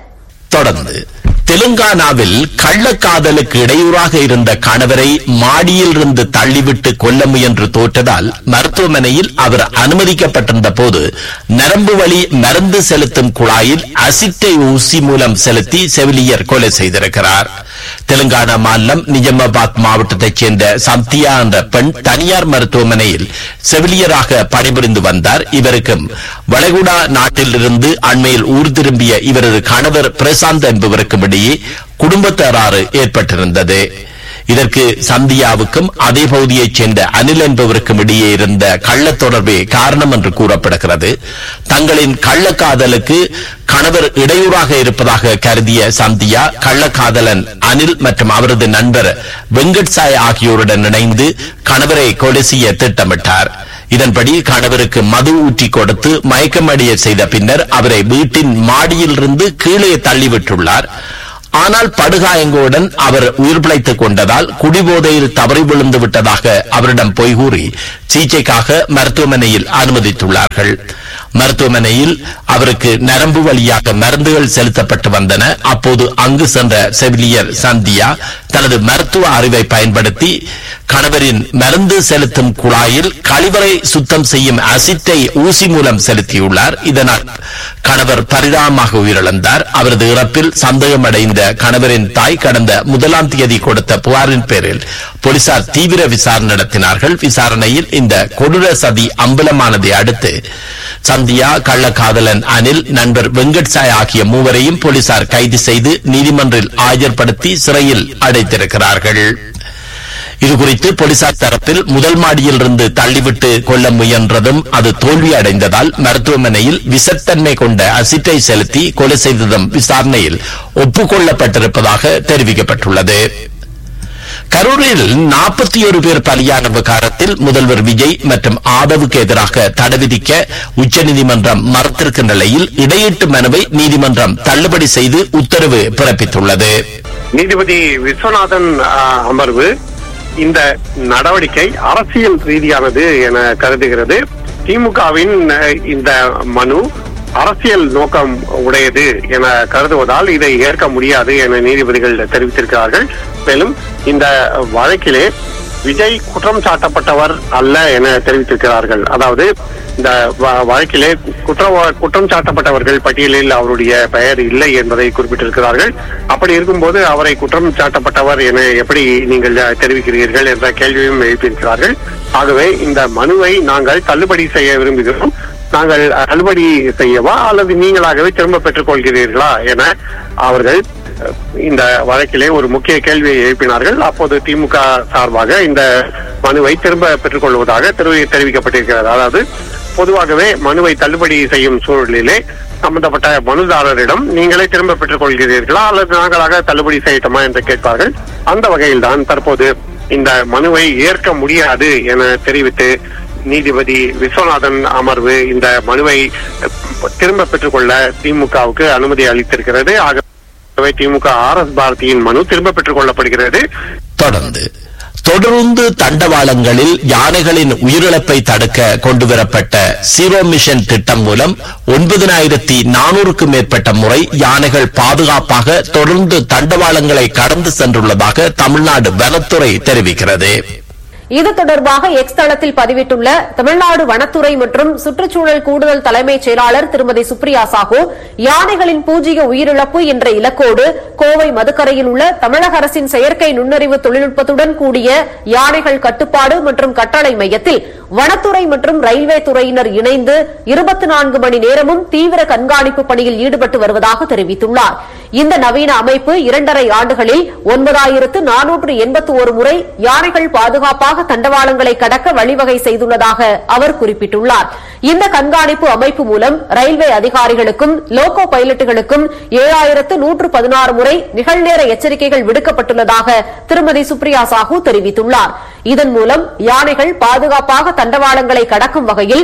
தொடர்ந்து தெலுங்கானாவில் கள்ளக்காதலுக்கு இடையூறாக இருந்த கணவரை மாடியில் இருந்து தள்ளிவிட்டு கொல்ல முயன்று தோற்றதால் மருத்துவமனையில் அவர் அனுமதிக்கப்பட்டிருந்த போது நரம்பு வழி மருந்து செலுத்தும் குழாயில் அசிட்டை ஊசி மூலம் செலுத்தி செவிலியர் கொலை செய்திருக்கிறார். தெலுங்கானா மாநிலம் நிஜாமாபாத் மாவட்டத்தைச் சேர்ந்த சந்தியா என்ற பெண் தனியார் மருத்துவமனையில் செவிலியராக பணிபுரிந்து வந்தார். இவருக்கும் வளைகுடா நாட்டிலிருந்து அண்மையில் ஊர் திரும்பிய இவரது கணவர் பிரசாந்த் என்பவருக்கும் இடையே குடும்ப தகராறு ஏற்பட்டிருந்தது. இதற்கு சந்தியாவுக்கும் அதே பகுதியைச் சேர்ந்த அனில் என்பவருக்கும் இடையே இருந்த கள்ள தொடர்பே காரணம் என்று கூறப்படுகிறது. தங்களின் கள்ளக்காதலுக்கு கணவர் இடையூறாக இருப்பதாக கருதிய சந்தியா கள்ளக்காதலன் அனில் மற்றும் அவரது நண்பர் வெங்கட் சாய் ஆகியோருடன் இணைந்து கணவரை கொலை செய்ய திட்டமிட்டார். இதன்படி கணவருக்கு மது ஊற்றி கொடுத்து மயக்கமடைய செய்த பின்னர் அவரை வீட்டின் மாடியிலிருந்து கீழே தள்ளிவிட்டுள்ளார். ஆனால் படுகாயங்களுடன் அவர் உயிர் பிழைத்துக் கொண்டதால் குடிபோதையில் தவறி விழுந்து விட்டதாக அவரிடம் பொய் கூறி சிகிச்சைக்காக மருத்துவமனையில் அனுமதித்துள்ளார்கள். மருத்துவமனையில் அவருக்கு நரம்பு வழியாக மருந்துகள் செலுத்தப்பட்டு வந்தன. அப்போது அங்கு சென்ற செவிலியர் சந்தியா தனது மருத்துவ அறிவை பயன்படுத்தி கணவரின் மருந்து செலுத்தும் குழாயில் கழிவறை சுத்தம் செய்யும் அசிட்டை ஊசி மூலம் செலுத்தியுள்ளார். இதனால் கணவர் பரிதாபமாக உயிரிழந்தார். அவரது இறப்பில் சந்தேகமடைந்த கணவரின் தாய் கடந்த 1ஆம் தேதி கொடுத்த புகாரின் பேரில் போலீசார் தீவிர விசாரணை நடத்தினார்கள். விசாரணையில் இந்த கொடூர சதி அம்பலமானதை அடுத்து சந்தியா, கள்ளக்காதலன் அனில், நண்பர் வெங்கட் சாய் ஆகிய மூவரையும் போலீசார் கைது செய்து நீதிமன்றில் ஆஜர்படுத்தி சிறையில் அடைத்திருக்கிறார்கள். இதுகுறித்து போலீசார் தரப்பில் முதல் மாடியில் இருந்து தள்ளிவிட்டு கொள்ள முயன்றதும் அது தோல்வி அடைந்ததால் மருத்துவமனையில் விசத்தன்மை கொண்ட அசிட்டை செலுத்தி கொலை செய்ததும் விசாரணையில் ஒப்புக்கொள்ளப்பட்டிருப்பதாக தெரிவிக்கப்பட்டுள்ளது. கரூரில் 41 பேர் பலியான விவகாரத்தில் முதல்வர் விஜய் மற்றும் ஆதவுக்கு எதிராக தடை விதிக்க உச்சநீதிமன்றம் மறுத்திருக்கும் நிலையில் இடையீட்டு மனுவை நீதிமன்றம் தள்ளுபடி செய்து உத்தரவு பிறப்பித்துள்ளது. நீதிபதி விஸ்வநாதன் அமர்வு இந்த நடவடிக்கை அரசியல் ரீதியானது என கருதுகிறது. திமுகவின் இந்த மனு அரசியல் நோக்கம் உடையது என கருதுவதால் இதை ஏற்க முடியாது என நீதிபதிகள் தெரிவித்திருக்கிறார்கள். மேலும் இந்த வழக்கிலே விஜய் குற்றம் சாட்டப்பட்டவர் அல்ல என தெரிவித்திருக்கிறார்கள். அதாவது இந்த வழக்கிலே குற்றம் சாட்டப்பட்டவர்கள் பட்டியலில் அவருடைய பெயர் இல்லை என்பதை குறிப்பிட்டிருக்கிறார்கள். அப்படி இருக்கும்போது அவரை குற்றம் சாட்டப்பட்டவர் என எப்படி நீங்கள் தெரிவிக்கிறீர்கள் என்ற கேள்வியும் எழுப்பியிருக்கிறார்கள். ஆகவே இந்த மனுவை நாங்கள் தள்ளுபடி செய்ய விரும்புகிறோம். நாங்கள் தள்ளுபடி செய்யவா அல்லது நீங்களாகவே திரும்ப பெற்றுக் கொள்கிறீர்களா என அவர்கள் இந்த வழக்கிலே ஒரு முக்கிய கேள்வியை எழுப்பினார்கள். அப்போது திமுக சார்பாக இந்த மனுவை திரும்ப பெற்றுக் கொள்வதாக தெரிவிக்கப்பட்டிருக்கிறது. அதாவது பொதுவாகவே மனுவை தள்ளுபடி செய்யும் சூழலிலே சம்பந்தப்பட்ட மனுதாரரிடம் நீங்களே திரும்ப பெற்றுக் கொள்கிறீர்களா அல்லது நாங்களாக தள்ளுபடி செய்யட்டுமா என்று கேட்பார்கள். அந்த வகையில் தான் தற்போது இந்த மனுவை ஏற்க முடியாது என தெரிவித்து நீதிபதி விஸ்வநாதன் அமர்வு இந்த மனுவை திரும்ப பெற்றுக் கொள்ள திமுகவுக்கு அனுமதி அளித்திருக்கிறது. ஆகவே திமுக RS பாரதியின் மனு திரும்ப பெற்றுக் கொள்ளப்படுகிறது. தொடர்ந்து தண்டவாளங்களில் யானைகளின் உயிரிழப்பை தடுக்க கொண்டுவரப்பட்ட சீரோ மிஷன் திட்டம் மூலம் 9400க்கும் மேற்பட்ட முறை யானைகள் பாதுகாப்பாக தொடர்ந்து தண்டவாளங்களை கடந்து சென்றுள்ளதாக தமிழ்நாடு வனத்துறை தெரிவிக்கிறது. இது தொடர்பாக எக்ஸ் தளத்தில் பதிவிட்டுள்ள தமிழ்நாடு வனத்துறை மற்றும் சுற்றுச்சூழல் கூடுதல் தலைமைச் செயலாளர் திருமதி சுப்ரியா சாஹூ, யானைகளின் பூஜ்ய உயிரிழப்பு என்ற இலக்கோடு கோவை மதுக்கரையில் உள்ள தமிழக அரசின் செயற்கை நுண்ணறிவு தொழில்நுட்பத்துடன் கூடிய யானைகள் கட்டுப்பாடு மற்றும் கட்டளை மையத்தில் வனத்துறை மற்றும் ரயில்வே துறையினர் இணைந்து 24 மணி நேரமும் தீவிர கண்காணிப்பு பணியில் ஈடுபட்டு வருவதாக தெரிவித்துள்ளார். இந்த நவீன அமைப்பு 2.5 ஆண்டுகளில் 9481 முறை யானைகள் பாதுகாப்பாக தண்டவாளங்களை கடக்க வழிவகை செய்துள்ளதாக அவர் குறிப்பிட்டுள்ளார். இந்த கண்காணிப்பு அமைப்பு மூலம் ரயில்வே அதிகாரிகளுக்கும் லோகோ பைலட்டுகளுக்கும் 7116 முறை நிகழ்நேர எச்சரிக்கைகள் விடுக்கப்பட்டுள்ளதாக திருமதி சுப்ரியா சாஹூ தெரிவித்துள்ளார். இதன் மூலம் யானைகள் பாதுகாப்பாக தண்டவாளங்களை கடக்கும் வகையில்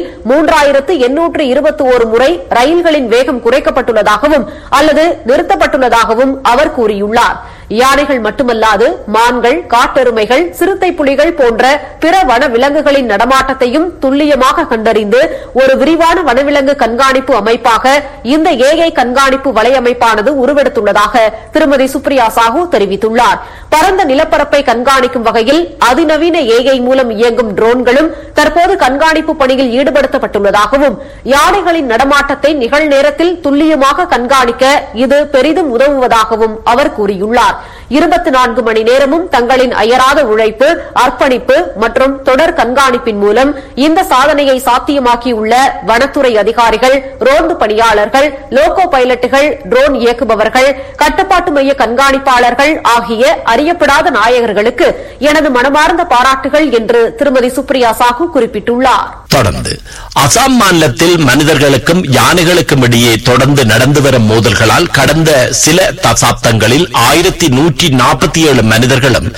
3821 முறை ரயில்களின் வேகம் குறைக்கப்பட்டுள்ளதாகவும் அல்லது நிறுத்தப்பட்டுள்ளதாகவும் அவர் கூறியுள்ளார். யானைகள் மட்டுமல்லாது மான்கள், காட்டெருமைகள், சிறுத்தை புலிகள் போன்ற பிற வனவிலங்குகளின் நடமாட்டத்தையும் துல்லியமாக கண்டறிந்து ஒரு விரிவான வனவிலங்கு கண்காணிப்பு அமைப்பாக இந்த ஏஐ கண்காணிப்பு வலையமைப்பானது உருவெடுத்துள்ளதாக திருமதி சுப்ரியா சாஹூ தெரிவித்துள்ளார். பரந்த நிலப்பரப்பை கண்காணிக்கும் வகையில் அதிநவீன ஏஐ மூலம் இயங்கும் ட்ரோன்களும் தற்போது கண்காணிப்பு பணியில் ஈடுபடுத்தப்பட்டுள்ளதாகவும் யானைகளின் நடமாட்டத்தை நிகழ்நேரத்தில் துல்லியமாக கண்காணிக்க இது பெரிதும் உதவுவதாகவும் அவர் கூறியுள்ளார். 24 மணி நேரமும் தங்களின் அயராத உழைப்பு, அர்ப்பணிப்பு மற்றும் தொடர் கண்காணிப்பின் மூலம் இந்த சாதனையை சாத்தியமாக்கியுள்ள வனத்துறை அதிகாரிகள், ரோந்து பணியாளர்கள், லோகோ பைலட்டுகள், ட்ரோன் இயக்குபவர்கள், கட்டுப்பாட்டு மைய கண்காணிப்பாளர்கள் ஆகிய அறியப்படாத நாயகர்களுக்கு எனது மனமார்ந்த பாராட்டுகள் என்று திருமதி சுப்ரியா சாஹூ குறிப்பிட்டுள்ளார். தொடர்ந்து அசாம் மாநிலத்தில் மனிதர்களுக்கும் யானைகளுக்கும் இடையே தொடர்ந்து நடந்து வரும் மோதல்களால் கடந்த சில தசாப்தங்களில் 1147 மனிதர்களும்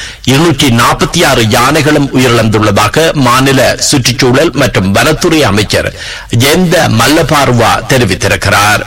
246 யானைகளும் உயிரிழந்துள்ளதாக மாநில சுற்றுச்சூழல் மற்றும் வனத்துறை அமைச்சர் ஜெயந்த மல்லபார்வா தெரிவித்திருக்கிறார்.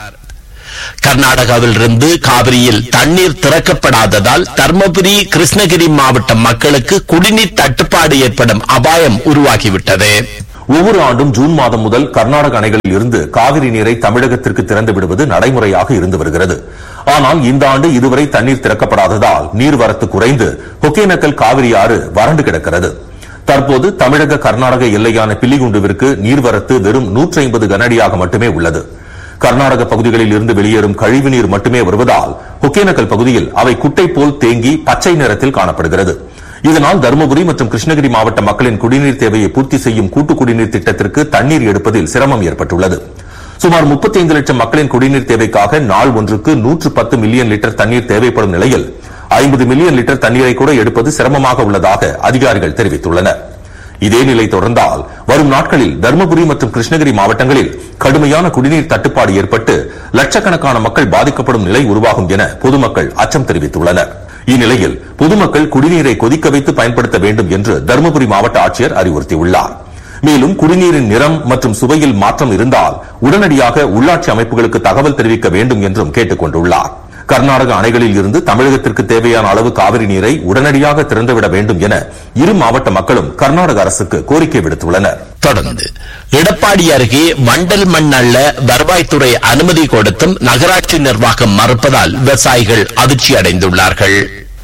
கர்நாடகாவில் இருந்து காவிரியில் தண்ணீர் திறக்கப்படாததால் தர்மபுரி, கிருஷ்ணகிரி மாவட்ட மக்களுக்கு குடிநீர் தட்டுப்பாடு ஏற்படும் அபாயம் உருவாகிவிட்டது. ஒவ்வொரு ஆண்டும் ஜூன் மாதம் முதல் கர்நாடக அணைகளில் இருந்து காவிரி நீரை தமிழகத்திற்கு திறந்து விடுவது நடைமுறையாக இருந்து வருகிறது. ஆனால் இந்த ஆண்டு இதுவரை தண்ணீர் திறக்கப்படாததால் நீர்வரத்து குறைந்து ஒகேனக்கல் காவிரி ஆறு வறண்டு கிடக்கிறது. தற்போது தமிழக கர்நாடக எல்லையான பில்லிகுண்டுவிற்கு நீர்வரத்து வெறும் 150 கனஅடியாக மட்டுமே உள்ளது. கர்நாடக பகுதிகளில் இருந்து வெளியேறும் கழிவுநீர் மட்டுமே வருவதால் ஒகேனக்கல் பகுதியில் அவை குட்டை போல் தேங்கி பச்சை நிறத்தில் காணப்படுகிறது. இதனால் தருமபுரி மற்றும் கிருஷ்ணகிரி மாவட்ட மக்களின் குடிநீர் தேவையை பூர்த்தி செய்யும் கூட்டு குடிநீர் திட்டத்திற்கு தண்ணீர் எடுப்பதில் சிரமம் ஏற்பட்டுள்ளது. சுமார் 35 லட்சம் மக்களின் குடிநீர் தேவைக்காக நாள் ஒன்றுக்கு 110 மில்லியன் லிட்டர் தண்ணீர் தேவைப்படும் நிலையில் 50 மில்லியன் லிட்டர் தண்ணீரை கூட எடுப்பது சிரமமாக உள்ளதாக அதிகாரிகள் தெரிவித்துள்ளனர். இதே நிலை தொடர்ந்தால் வரும் நாட்களில் தருமபுரி மற்றும் கிருஷ்ணகிரி மாவட்டங்களில் கடுமையான குடிநீர் தட்டுப்பாடு ஏற்பட்டு லட்சக்கணக்கான மக்கள் பாதிக்கப்படும் நிலை உருவாகும் என பொதுமக்கள் அச்சம் தெரிவித்துள்ளனர். இந்நிலையில் பொதுமக்கள் குடிநீரை கொதிக்க வைத்து பயன்படுத்த வேண்டும் என்று தருமபுரி மாவட்ட ஆட்சியர் அறிவுறுத்தியுள்ளார். மேலும் குடிநீரின் நிறம் மற்றும் சுவையில் மாற்றம் இருந்தால் உடனடியாக உள்ளாட்சி அமைப்புகளுக்கு தகவல் தெரிவிக்க வேண்டும் என்றும் கேட்டுக் கொண்டுள்ளார். கர்நாடக அணைகளில் இருந்து தமிழகத்திற்கு தேவையான அளவு காவிரி நீரை உடனடியாக திறந்துவிட வேண்டும் என இரு மாவட்ட மக்களும் கர்நாடக அரசுக்கு கோரிக்கை விடுத்துள்ளனர். தொடர்ந்து எடப்பாடி அருகே வண்டல் மண் அள்ள வருவாய்த்துறை அனுமதி கொடுத்தும் நகராட்சி நிர்வாகம் மறுப்பதால் விவசாயிகள் அதிர்ச்சி அடைந்துள்ளார்கள்.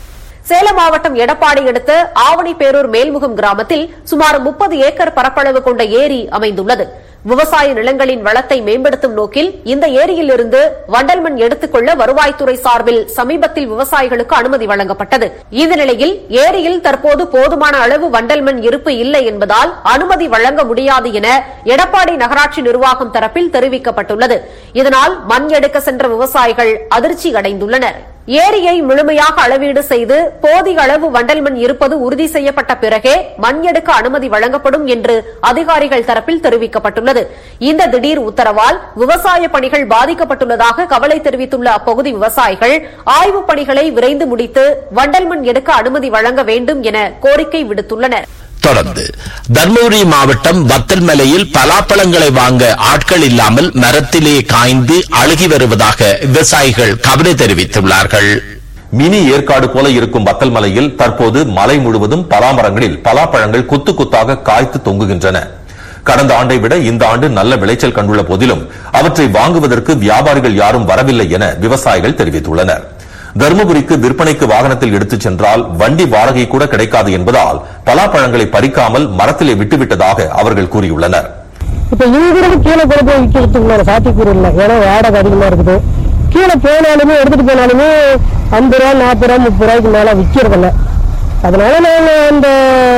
சேலம் மாவட்டம் எடப்பாடி அடுத்த ஆவணிப்பேரூர் மேல்முகம் கிராமத்தில் சுமார் 30 ஏக்கர் பரப்பளவு கொண்ட ஏரி அமைந்துள்ளது. விவசாய நிலங்களின் வளத்தை மேம்படுத்தும் நோக்கில் இந்த ஏரியில் இருந்து வண்டல் மண் எடுத்துக்கொள்ள வருவாய்த்துறை சார்பில் சமீபத்தில் விவசாயிகளுக்கு அனுமதி வழங்கப்பட்டது. இந்த நிலையில் ஏரியில் தற்போது போதுமான அளவு வண்டல் மண் இருப்பு இல்லை என்பதால் அனுமதி வழங்க முடியாது என எடப்பாடி நகராட்சி நிர்வாகம் தரப்பில் தெரிவிக்கப்பட்டுள்ளது. இதனால் மண் எடுக்க சென்ற விவசாயிகள் அதிர்ச்சி அடைந்துள்ளனர். ஏரியை முழுமையாக அளவீடு செய்து போதிய அளவு வண்டல் மண் இருப்பது உறுதி செய்யப்பட்ட பிறகே மண் எடுக்க அனுமதி வழங்கப்படும் என்று அதிகாரிகள் தரப்பில் தெரிவிக்கப்பட்டுள்ளது. இந்த திடீர் உத்தரவால் விவசாய பணிகள் பாதிக்கப்பட்டுள்ளதாக கவலை தெரிவித்துள்ள அப்பகுதி விவசாயிகள் ஆய்வுப் பணிகளை விரைந்து முடித்து வண்டல் மண் எடுக்க அனுமதி வழங்க வேண்டும் என கோரிக்கை விடுத்துள்ளனர். தொடர்ந்து தர்மபுரி மாவட்டம் வத்தல்மலையில் பலாப்பழங்களை வாங்க ஆட்கள் இல்லாமல் மரத்திலே காய்ந்து அழுகி வருவதாக விவசாயிகள் கவலை தெரிவித்துள்ளார்கள். மினி ஏற்காடு போல இருக்கும் வத்தல்மலையில் தற்போது மலை முழுவதும் பலாமரங்களில் பலாப்பழங்கள் கொத்து கொத்தாக காய்த்து தொங்குகின்றன. கடந்த ஆண்டை விட இந்த ஆண்டு நல்ல விளைச்சல் கண்டுள்ள போதிலும் அவற்றை வாங்குவதற்கு வியாபாரிகள் யாரும் வரவில்லை என விவசாயிகள் தெரிவித்துள்ளனர். தருமபுரிக்கு விற்பனைக்கு வாகனத்தில் எடுத்துச் சென்றால் வண்டி வாடகை கூட கிடைக்காது என்பதால் பலாப்பழங்களை பறிக்காமல் மரத்திலே விட்டுவிட்டதாக அவர்கள் கூறியுள்ளனர். இப்ப இங்கிருந்து கீழே கொண்டு போய் விற்கிறதுக்குள்ள சாத்தியக்கூறு இல்லை. ஏன்னா வாடகை அதிகமா இருக்குது. கீழே போனாலுமே எடுத்துட்டு போனாலுமே 50 ரூபா, 40 ரூபா, 30 ரூபாய்க்கு மேல விற்கிறதில்ல. அதனால நாங்க அந்த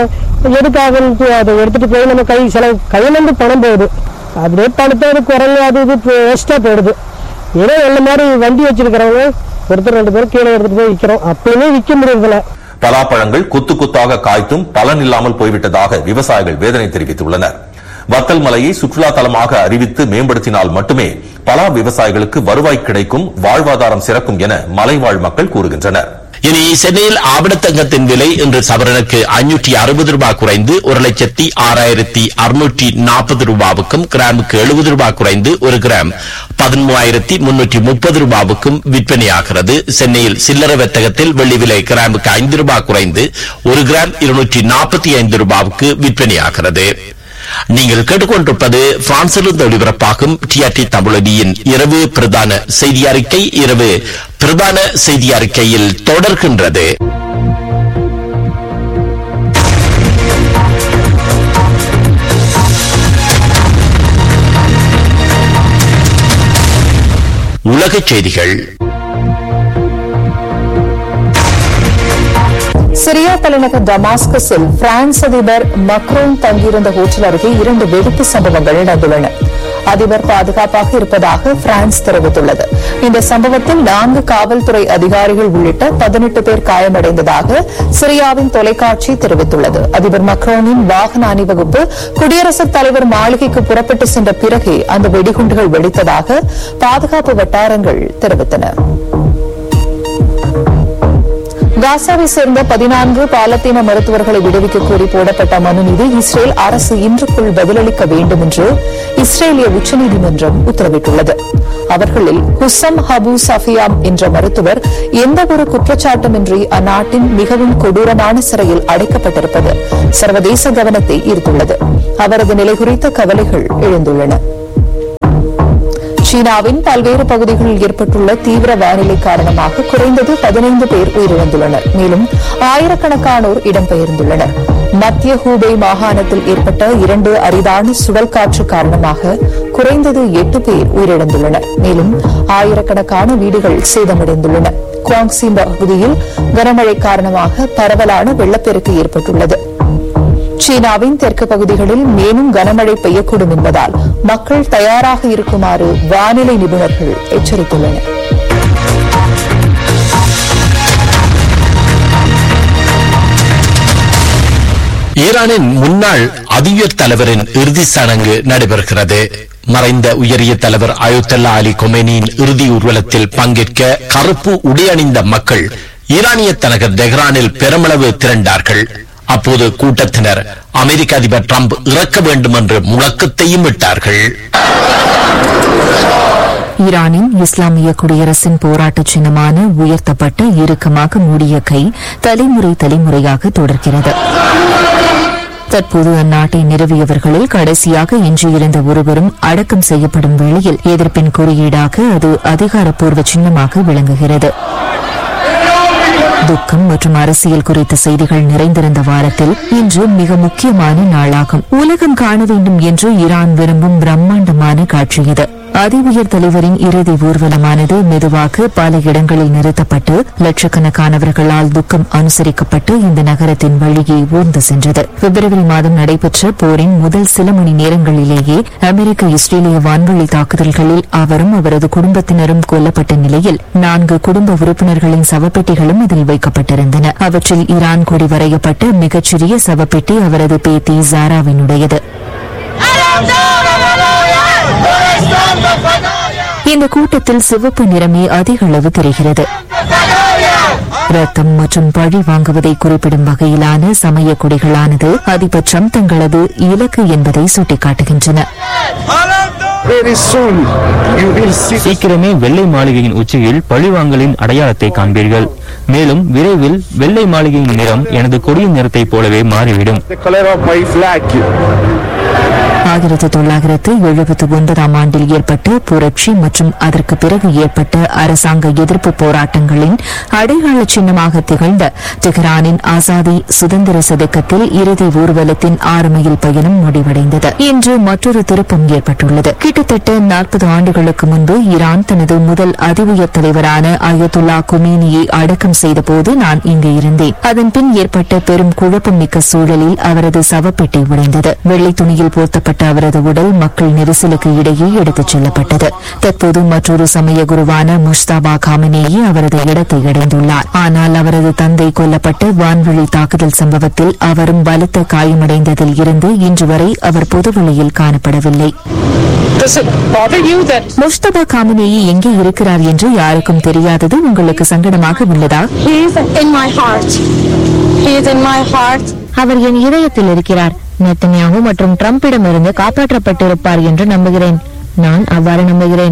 எதுக்காக அதை எடுத்துட்டு போய் நம்ம கையில இருந்து பணம் போகுது. அப்படியே படுத்தது குரங்கு அது இது வேஸ்டா போயிடுது. ஏதோ எல்லா மாதிரி வண்டி வச்சிருக்கிறவங்க ஒருத்தர் 2 பேரும் கீழே எடுத்துட்டு போய் விற்கிறோம். அப்பயுமே விற்க முடியறதில்ல. பலாப்பழங்கள் கொத்து கொத்தாக காய்த்தும் பலன் இல்லாமல் போய்விட்டதாக விவசாயிகள் வேதனை தெரிவித்துள்ளனர். வத்தல் மலையை சுற்றுலா தலமாக அறிவித்து மேம்படுத்தினால் மட்டுமே பலா விவசாயிகளுக்கு வருவாய் கிடைக்கும், வாழ்வாதாரம் சிறக்கும் என மலைவாழ் மக்கள் கூறுகின்றனர். இனி சென்னையில் ஆவணத்தங்கத்தின் விலை இன்று சவரனுக்கு 560 ரூபாய் குறைந்து 1,06,640 ரூபாவுக்கும், கிராமுக்கு 70 ரூபாய் குறைந்து 1 கிராம் 13,330 ரூபாவுக்கும் விற்பனையாகிறது. சென்னையில் சில்லறை வர்த்தகத்தில் வெள்ளி விலை கிராமுக்கு 5 ரூபாய் குறைந்து 1 கிராம் 245 ரூபாவுக்கு விற்பனையாகிறது. நீங்கள் கேட்டுக்கொண்டிருப்பது பிரான்சிலிருந்து ஒளிபரப்பாகும் டிஆர்டி தமிழொலியின் இரவு பிரதான செய்தி அறிக்கை. இரவு பிரதான செய்தி அறிக்கையில் தொடர்கின்றது. உலகச் செய்திகள். சிரியா தலைநகர் டமாஸ்கஸில் பிரான்ஸ் அதிபர் மக்ரோன் தங்கியிருந்த ஹோட்டல் அருகே 2 வெடிப்பு சம்பவங்கள் நடந்துள்ளன. அதிபர் பாதுகாப்பாக இருப்பதாக பிரான்ஸ் தெரிவித்துள்ளது. இந்த சம்பவத்தில் 4 காவல்துறை அதிகாரிகள் உள்ளிட்ட 18 பேர் காயமடைந்ததாக சிரியாவின் தொலைக்காட்சி தெரிவித்துள்ளது. அதிபர் மக்ரோனின் வாகன அணிவகுப்பு குடியரசுத் தலைவர் மாளிகைக்கு புறப்பட்டு சென்ற பிறகே அந்த வெடிகுண்டுகள் வெடித்ததாக பாதுகாப்பு வட்டாரங்கள் தெரிவித்தன. காசாவை சேர்ந்த 14 பாலத்தீன மருத்துவர்களை விடுவிக்க கோரி போடப்பட்ட மனு மீது இஸ்ரேல் அரசு இன்றுக்குள் பதிலளிக்க வேண்டும் என்று இஸ்ரேலிய உச்சநீதிமன்றம் உத்தரவிட்டுள்ளது. அவர்களில் ஹுசம் ஹபு சஃபியாம் என்ற மருத்துவர் எந்தவொரு குற்றச்சாட்டுமின்றி அந்நாட்டின் மிகவும் கொடூரமான சிறையில் அடைக்கப்பட்டிருப்பது சர்வதேச கவனத்தை ஈர்த்துள்ளது. அவரது நிலை குறித்த கவலைகள் எழுந்துள்ளன. சீனாவின் பல்வேறு பகுதிகளில் ஏற்பட்டுள்ள தீவிர வானிலை காரணமாக குறைந்தது 15 பேர் உயிரிழந்துள்ளனர். மேலும் ஆயிரக்கணக்கானோர் இடம்பெயர்ந்துள்ளனர். மத்திய ஹூபை மாகாணத்தில் ஏற்பட்ட 2 அரிதான சுழல் காற்று காரணமாக குறைந்தது 8 பேர் உயிரிழந்துள்ளனர். மேலும் ஆயிரக்கணக்கான வீடுகள் சேதமடைந்துள்ளன. குவாங்சி பகுதியில் கனமழை காரணமாக பரவலான வெள்ளப்பெருக்கு ஏற்பட்டுள்ளது. சீனாவின் தெற்கு பகுதிகளில் மேலும் கனமழை பெய்யக்கூடும் என்பதால் மக்கள் தயாராக இருக்குமாறு வானிலை நிபுணர்கள் எச்சரித்துள்ளனர். ஈரானின் முன்னாள் அதிபர் தலைவரின் இறுதி சடங்கு நடைபெறுகிறது. மறைந்த உயரிய தலைவர் அயோத்தல்லா அலி கொமேனியின் இறுதி ஊர்வலத்தில் பங்கேற்க கருப்பு உடையணிந்த மக்கள் ஈரானிய தலைநகர் தெஹ்ரானில் பெருமளவு திரண்டார்கள். அப்போது கூட்டத்தினர் அமெரிக்க அதிபர் டிரம்ப் இறக்க வேண்டும் என்று முழக்கத்தையும் விட்டார்கள். ஈரானின் இஸ்லாமிய குடியரசின் போராட்ட சின்னமான உயர்த்தப்பட்ட இறுக்கமாக மூடிய கை தலைமுறையாக தொடர்கிறது. தற்போது அந்நாட்டை நிறுவியவர்களில் கடைசியாக எஞ்சியிருந்த ஒருவரும் அடக்கம் செய்யப்படும் வேளையில் எதிர்ப்பின் குறியீடாக அது அதிகாரப்பூர்வ சின்னமாக விளங்குகிறது. துக்கம் மற்றும் அரசியல் குறித்த செய்திகள் நிறைந்திருந்த வாரத்தில் இன்று மிக முக்கியமான நாளாகும். உலகம் காண வேண்டும் என்று ஈரான் விரும்பும் பிரம்மாண்டமான காட்சி இது. அதி உயர் தலைவரின் இறுதி ஊர்வலமானது மெதுவாக பல இடங்களில் நிறுத்தப்பட்டு லட்சக்கணக்கானவர்களால் துக்கம் அனுசரிக்கப்பட்டு இந்த நகரத்தின் வழியே ஊர்ந்து சென்றது. பிப்ரவரி மாதம் நடைபெற்ற போரின் முதல் சில மணி நேரங்களிலேயே அமெரிக்க இஸ்ரேலிய வான்வழி தாக்குதல்களில் அவரும் அவரது குடும்பத்தினரும் கொல்லப்பட்ட நிலையில் 4 குடும்ப உறுப்பினர்களின் சவப்பெட்டிகளும் இதில் வைக்கப்பட்டிருந்தன. அவற்றில் ஈரான் கொடி வரையப்பட்ட மிகச்சிறிய சவப்பெட்டி அவரது பேத்தி ஜாராவினுடையது. இந்த கூட்டத்தில் சிவப்பு நிறமே அதிக அளவு தெரிகிறது. ரத்தம் மற்றும் பழி வாங்குவதை குறிப்பிடும் வகையிலான சமய கொடிகளானது அதிபர் டிரம்ப் தங்களது இலக்கு என்பதை சுட்டிக்காட்டுகின்றன. சீக்கிரமே வெள்ளை மாளிகையின் உச்சியில் பழிவாங்கலின் அடையாளத்தை காண்பீர்கள். மேலும் விரைவில் வெள்ளை மாளிகையின் நிறம் எனது கொடியின் நிறத்தைப் போலவே மாறிவிடும். 1979 ஆண்டில் ஏற்பட்ட புரட்சி மற்றும் அதற்கு பிறகு ஏற்பட்ட அரசாங்க எதிர்ப்பு போராட்டங்களின் அடையாள சின்னமாக திகழ்ந்த தெஹ்ரானின் ஆசாதி சுதந்திர சதுக்கத்தில் இறுதி ஊர்வலத்தின் 6 மைல் பயணம் முடிவடைந்தது. இன்று மற்றொரு திருப்பம் ஏற்பட்டுள்ளது. கிட்டத்தட்ட 40 ஆண்டுகளுக்கு முன்பு ஈரான் தனது முதல் அதி உயர் தலைவரான அயத்துல்லா கொமேனியை அடக்கம் செய்தபோது நான் இங்கு இருந்தேன். அதன் பின் ஏற்பட்ட பெரும் குழப்பம் மிக்க சூழலில் அவரது சவப்பெட்டி உடைந்தது. வெள்ளை துணியில் போர்த்தப்பட்ட அவரது உடல் மக்கள் நெரிசலுக்கு இடையே எடுத்துச் செல்லப்பட்டது. தற்போது மற்றொரு சமய குருவான முஸ்தபா காமனேயி அவரது இடத்தை அடைந்துள்ளார். ஆனால் அவரது தந்தை கொல்லப்பட்ட வான்வழி தாக்குதல் சம்பவத்தில் அவரும் பலத்த காயமடைந்ததில் இருந்து இன்று வரை அவர் பொதுவெளியில் காணப்படவில்லை. முஸ்தபா காமினேயி எங்கே இருக்கிறார் என்று யாருக்கும் தெரியாதது உங்களுக்கு சங்கடமாக உள்ளதா? அவர் என் இதயத்தில் இருக்கிறார். நெத்தன்யாகு மற்றும் ட்ரம்பிடமிருந்து காப்பாற்றப்பட்டிருப்பார் என்று நம்புகிறேன். நான் அவ்வாறு நம்புகிறேன்.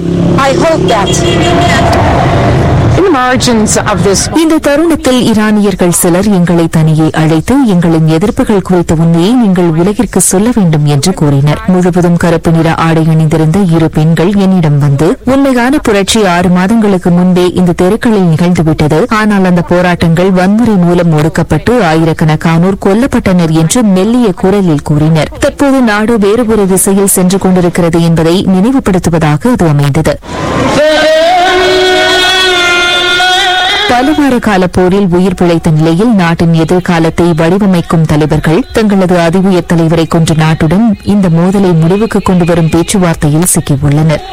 இந்த தருணத்தில் ஈரானியர்கள் சிலர் எங்களை தனியே அழைத்து எங்களின் எதிர்ப்புகள் குறித்த உண்மையை நீங்கள் உலகிற்கு சொல்ல வேண்டும் என்று கூறினர். முழுவதும் கருப்பு நிற ஆடை அணிந்திருந்த இரு பெண்கள் என்னிடம் வந்து, உண்மையான புரட்சி 6 மாதங்களுக்கு முன்பே இந்த தெருக்களில் நிகழ்ந்துவிட்டது. ஆனால் அந்த போராட்டங்கள் வன்முறை மூலம் ஒடுக்கப்பட்டு ஆயிரக்கணக்கானோர் கொல்லப்பட்டனர் என்று மெல்லிய குரலில் கூறினர். தற்போது நாடு வேறு ஒரு திசையில் சென்று கொண்டிருக்கிறது என்பதை நினைவுபடுத்துவதாக அது அமைந்தது. பலவார கால போரில் உயிர் பிழைத்த நிலையில் நாட்டின் எதிர்காலத்தை வடிவமைக்கும் தலைவர்கள் தங்களது அதிஉயர் தலைவரை கொன்ற நாட்டுடன் இந்த மோதலை முடிவுக்கு கொண்டுவரும் பேச்சுவார்த்தையில் சிக்கியுள்ளனர்.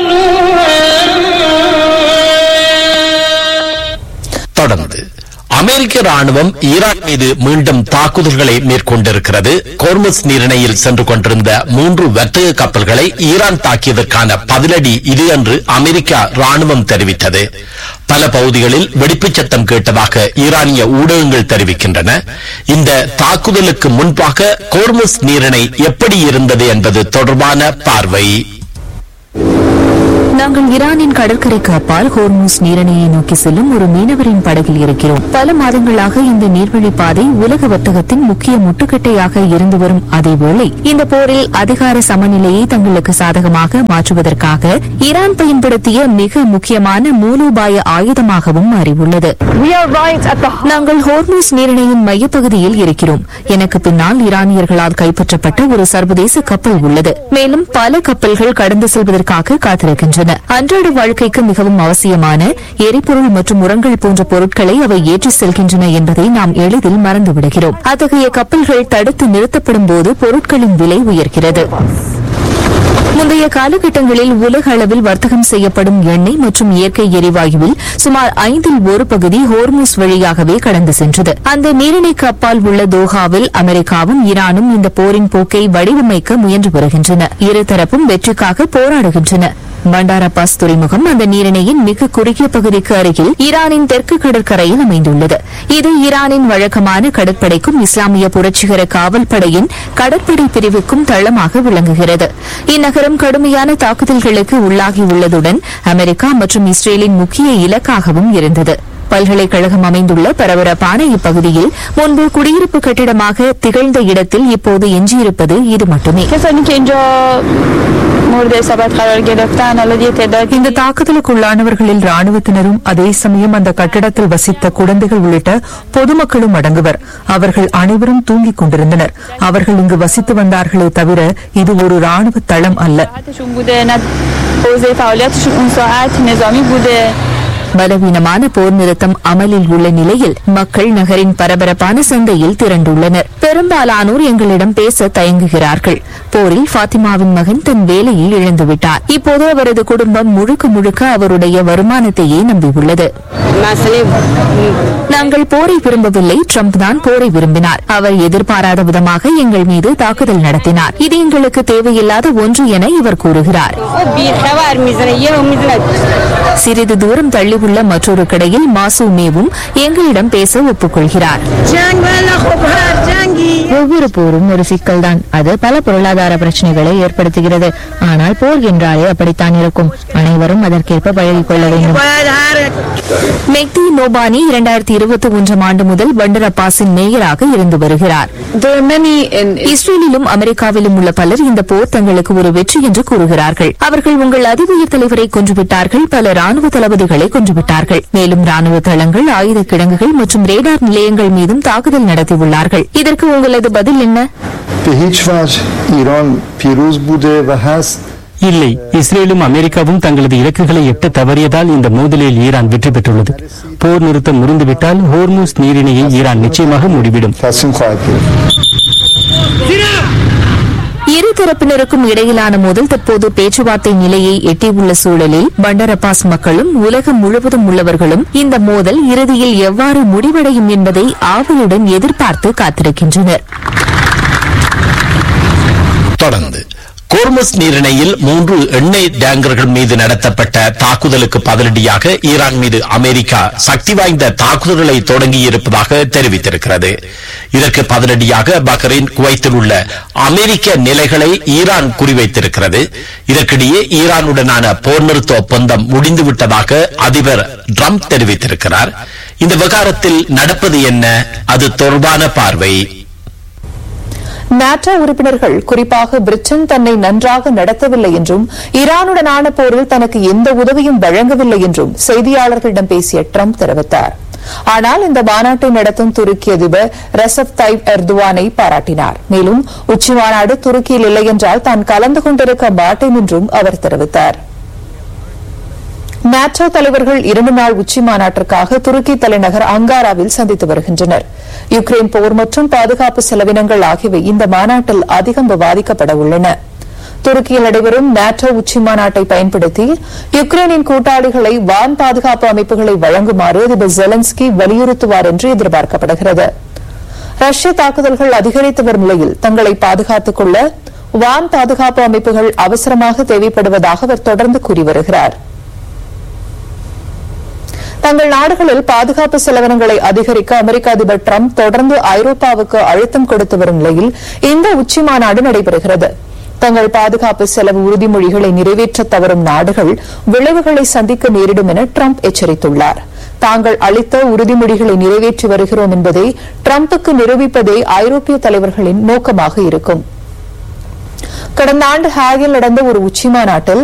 தொடர்ந்து அமெரிக்க ராணுவம் ஈரான் மீது மீண்டும் தாக்குதல்களை மேற்கொண்டிருக்கிறது. கோர்முஸ் நீரிணையில் சென்று கொண்டிருந்த 3 வர்த்தக கப்பல்களை ஈரான் தாக்கியதற்கான பதிலடி இது என்று அமெரிக்கா ராணுவம் தெரிவித்தது. பல பகுதிகளில் வெடிப்புச் சத்தம் கேட்டதாக ஈரானிய ஊடகங்கள் தெரிவிக்கின்றன. இந்த தாக்குதலுக்கு முன்பாக கோர்முஸ் நீரிணை எப்படி இருந்தது என்பது தொடர்பான பார்வை. நாங்கள் ஈரானின் கடற்கரைக்கு அப்பால் ஹோர்முஸ் நீரிணையை நோக்கி செல்லும் ஒரு மீனவரின் படகில் இருக்கிறோம். பல மாதங்களாக இந்த நீர்வழி பாதை உலக வர்த்தகத்தின் முக்கிய முட்டுக்கட்டையாக இருந்து வரும் அதேவேளை இந்த போரில் அதிகார சமநிலையை தங்களுக்கு சாதகமாக மாற்றுவதற்காக ஈரான் பயன்படுத்திய மிக முக்கியமான மூலோபாய ஆயுதமாகவும் மாறியுள்ளது. நாங்கள் ஹோர்முஸ் நீரிணையின் மையப்பகுதியில் இருக்கிறோம். எனக்கு பின்னால் ஈரானியர்களால் கைப்பற்றப்பட்ட ஒரு சர்வதேச கப்பல் உள்ளது. மேலும் பல கப்பல்கள் கடந்து செல்வதற்காக காத்திருக்கின்றன. அன்றாட வாழ்க்கைக்கு மிகவும் அவசியமான எரிபொருள் மற்றும் உரங்கள் போன்ற பொருட்களை அவை ஏற்றி செல்கின்றன என்பதை நாம் எளிதில் மறந்துவிடுகிறோம். அத்தகைய கப்பல்கள் தடுத்து நிறுத்தப்படும் போது பொருட்களின் விலை உயர்கிறது. முந்தைய காலகட்டங்களில் உலக அளவில் வர்த்தகம் செய்யப்படும் எண்ணெய் மற்றும் இயற்கை எரிவாயுவில் சுமார் 1/5 பகுதி ஹோர்முஸ் வழியாகவே கடந்து சென்றது. அந்த நீரிணைக்கு அப்பால் உள்ள தோஹாவில் அமெரிக்காவும் ஈரானும் இந்த போரின் போக்கை வடிவமைக்க முயன்று வருகின்றன. இருதரப்பும் வெற்றிக்காக போராடுகின்றன. பண்டார் அப்பாஸ் துறைமுகம் அந்த நீரிணையின் மிக குறுகிய பகுதிக்கு அருகில் ஈரானின் தெற்கு கடற்கரையில் அமைந்துள்ளது. இது ஈரானின் வழக்கமான கடற்படைக்கும் இஸ்லாமிய புரட்சிகர காவல் படையின் கடற்படை பிரிவுக்கும் தளமாக விளங்குகிறது. இந்நகரம் கடுமையான தாக்குதல்களுக்கு உள்ளாகியுள்ளதுடன் அமெரிக்கா மற்றும் இஸ்ரேலின் முக்கிய இலக்காகவும் இருந்தது. பல்கலைக்கழகம் அமைந்துள்ள பரபரப்பான இப்பகுதியில் முன்பு குடியிருப்பு கட்டிடமாக திகழ்ந்த இடத்தில் இப்போது எஞ்சியிருப்பது இது மட்டுமே. இந்த தாக்குதலுக்குள்ளானவர்களில் ராணுவத்தினரும் அதே சமயம் அந்த கட்டிடத்தில் வசித்த குழந்தைகள் உள்ளிட்ட பொதுமக்களும் அடங்குவர். அவர்கள் அனைவரும் தூங்கிக் கொண்டிருந்தனர். அவர்கள் இங்கு வசித்து வந்தார்களே தவிர இது ஒரு ராணுவ தளம் அல்ல. பலவீனமான போர் நிறுத்தம் அமலில் உள்ள நிலையில் மக்கள் நகரின் பரபரப்பான சந்தையில் திரண்டுள்ளனர். பெரும்பாலானோர் எங்களிடம் பேச தயங்குகிறார்கள். போரில் ஃபாத்திமாவின் மகன் தன் வேலையை இழந்துவிட்டார். இப்போது அவரது குடும்பம் முழுக்க முழுக்க அவருடைய வருமானத்தையே நம்பியுள்ளது. நாங்கள் போரை விரும்பவில்லை, ட்ரம்ப் தான் போரை விரும்பினார். அவர் எதிர்பாராத விதமாக எங்கள் மீது தாக்குதல் நடத்தினார். இது எங்களுக்கு தேவையில்லாத ஒன்று என இவர் கூறுகிறார். சிறிது தூரம் தள்ளியுள்ள மற்றொரு கடையில் மாசூமேவும் எங்களிடம் பேச ஒப்புக்கொள்கிறார். ஒவ்வொரு போரும் ஒரு சிக்கல்தான். அது பல பொருளாதார பிரச்சனைகளை ஏற்படுத்துகிறது. ஆனால் போர் என்றாலே அப்படித்தான் இருக்கும். அனைவரும் அதற்கேற்ப பழகிக் கொள்ள வேண்டும். மெக்தி நோபானி 2021 ஆண்டு முதல் பண்டர் அப்பாஸின் மேயராக இருந்து வருகிறார். இஸ்ரேலிலும் அமெரிக்காவிலும் உள்ள பலர் இந்த போர் தங்களுக்கு ஒரு வெற்றி என்று கூறுகிறார்கள். அவர்கள் உங்கள் அதிஉயர் தலைவரை கொன்றுவிட்டார்கள், பல ராணுவ தளபதிகளை கொன்றுவிட்டார்கள். மேலும் ராணுவ தளங்கள், ஆயுத கிடங்குகள் மற்றும் ரேடார் நிலையங்கள் மீதும் தாக்குதல் நடத்தியுள்ளார்கள். இதற்கு உங்களது பதில் என்ன? இல்லை, இஸ்ரேலும் அமெரிக்காவும் தங்களது இலக்குகளை எட்ட தவறியதால் இந்த மோதலில் ஈரான் வெற்றி பெற்றுள்ளது. போர் நிறுத்தம் முறிந்துவிட்டால் ஹோர்முஸ் நீரிணையை ஈரான் நிச்சயமாக மூடிவிடும். இரு தரப்பினருக்கும் இடையிலான மோதல் தற்போது பேச்சுவார்த்தை நிலையை எட்டியுள்ள சூழலில் பண்டர் அப்பாஸ் மக்களும் உலகம் முழுவதும் உள்ளவர்களும் இந்த மோதல் இறுதியில் எவ்வாறு முடிவடையும் என்பதை ஆவலுடன் எதிர்பார்த்து காத்திருக்கின்றனர். தொடர்ந்து கோர்முஸ் நீரிணையில் 3 எண்ணெய் டேங்கர்கள் மீது நடத்தப்பட்ட தாக்குதலுக்கு பதிலடியாக ஈரான் மீது அமெரிக்கா சக்தி வாய்ந்த தாக்குதல்களை தொடங்கியிருப்பதாக தெரிவித்திருக்கிறது. இதற்கு பதிலடியாக பஹ்ரைன், குவைத்தில் உள்ள அமெரிக்க நிலைகளை ஈரான் குறிவைத்திருக்கிறது. இதற்கிடையே ஈரானுடனான போர் நிறுத்த ஒப்பந்தம் முடிந்துவிட்டதாக அதிபர் டிரம்ப் தெரிவித்திருக்கிறார். இந்த விவகாரத்தில் நடப்பது என்ன? அது தொடர்பான பார்வை. நாட்டோ உறுப்பினர்கள் குறிப்பாக பிரிட்டன் தன்னை நன்றாக நடத்தவில்லை என்றும் ஈரானுடனான போரில் தனக்கு எந்த உதவியும் வழங்கவில்லை என்றும் செய்தியாளர்களிடம் பேசிய டிரம்ப் தெரிவித்தார். ஆனால் இந்த மாநாட்டை நடத்தும் துருக்கி அதிபர் ரெசப் தைப் எர்துவானை பாராட்டினார். மேலும் உச்சிமாநாடு துருக்கியில் இல்லை என்றால் தான் கலந்து கொண்டிருக்க மாட்டேன் என்றும் அவர் தெரிவித்தார். நாட்டோ தலைவர்கள் 2 நாள் உச்சி மாநாட்டிற்காக துருக்கி தலைநகர் அங்காராவில் சந்தித்து வருகின்றனர். யுக்ரைன் போர் மற்றும் பாதுகாப்பு செலவினங்கள் ஆகியவை இந்த மாநாட்டில் அதிகம் விவாதிக்கப்பட உள்ளன. துருக்கியில் நடைபெறும் நாட்டோ உச்சி மாநாட்டை பயன்படுத்தி யுக்ரைனின் கூட்டாளிகளை வான் பாதுகாப்பு அமைப்புகளை வழங்குமாறு அதிபர் ஜெலன்ஸ்கி வலியுறுத்துவார் என்று எதிர்பார்க்கப்படுகிறது. ரஷ்ய தாக்குதல்கள் அதிகரித்து வரும் நிலையில் தங்களை பாதுகாத்துக் கொள்ள வான் பாதுகாப்பு அமைப்புகள் அவசரமாக தேவைப்படுவதாக அவர் தொடர்ந்து கூறி வருகிறார். தங்கள் நாடுகளில் பாதுகாப்பு செலவினங்களை அதிகரிக்க அமெரிக்க அதிபர் டிரம்ப் தொடர்ந்து ஐரோப்பாவுக்கு அழுத்தம் கொடுத்து வரும் நிலையில் இந்த உச்சி மாநாடு நடைபெறுகிறது. தங்கள் பாதுகாப்பு செலவு உறுதிமொழிகளை நிறைவேற்ற தவறும் நாடுகள் விளைவுகளை சந்திக்க நேரிடும் என டிரம்ப் எச்சரித்துள்ளார். தாங்கள் அளித்த உறுதிமொழிகளை நிறைவேற்றி வருகிறோம் என்பதை டிரம்புக்கு நிரூபிப்பதே ஐரோப்பிய தலைவர்களின் நோக்கமாக இருக்கும். கடந்த ஆண்டு ஹேகில் நடந்த ஒரு உச்சி மாநாட்டில்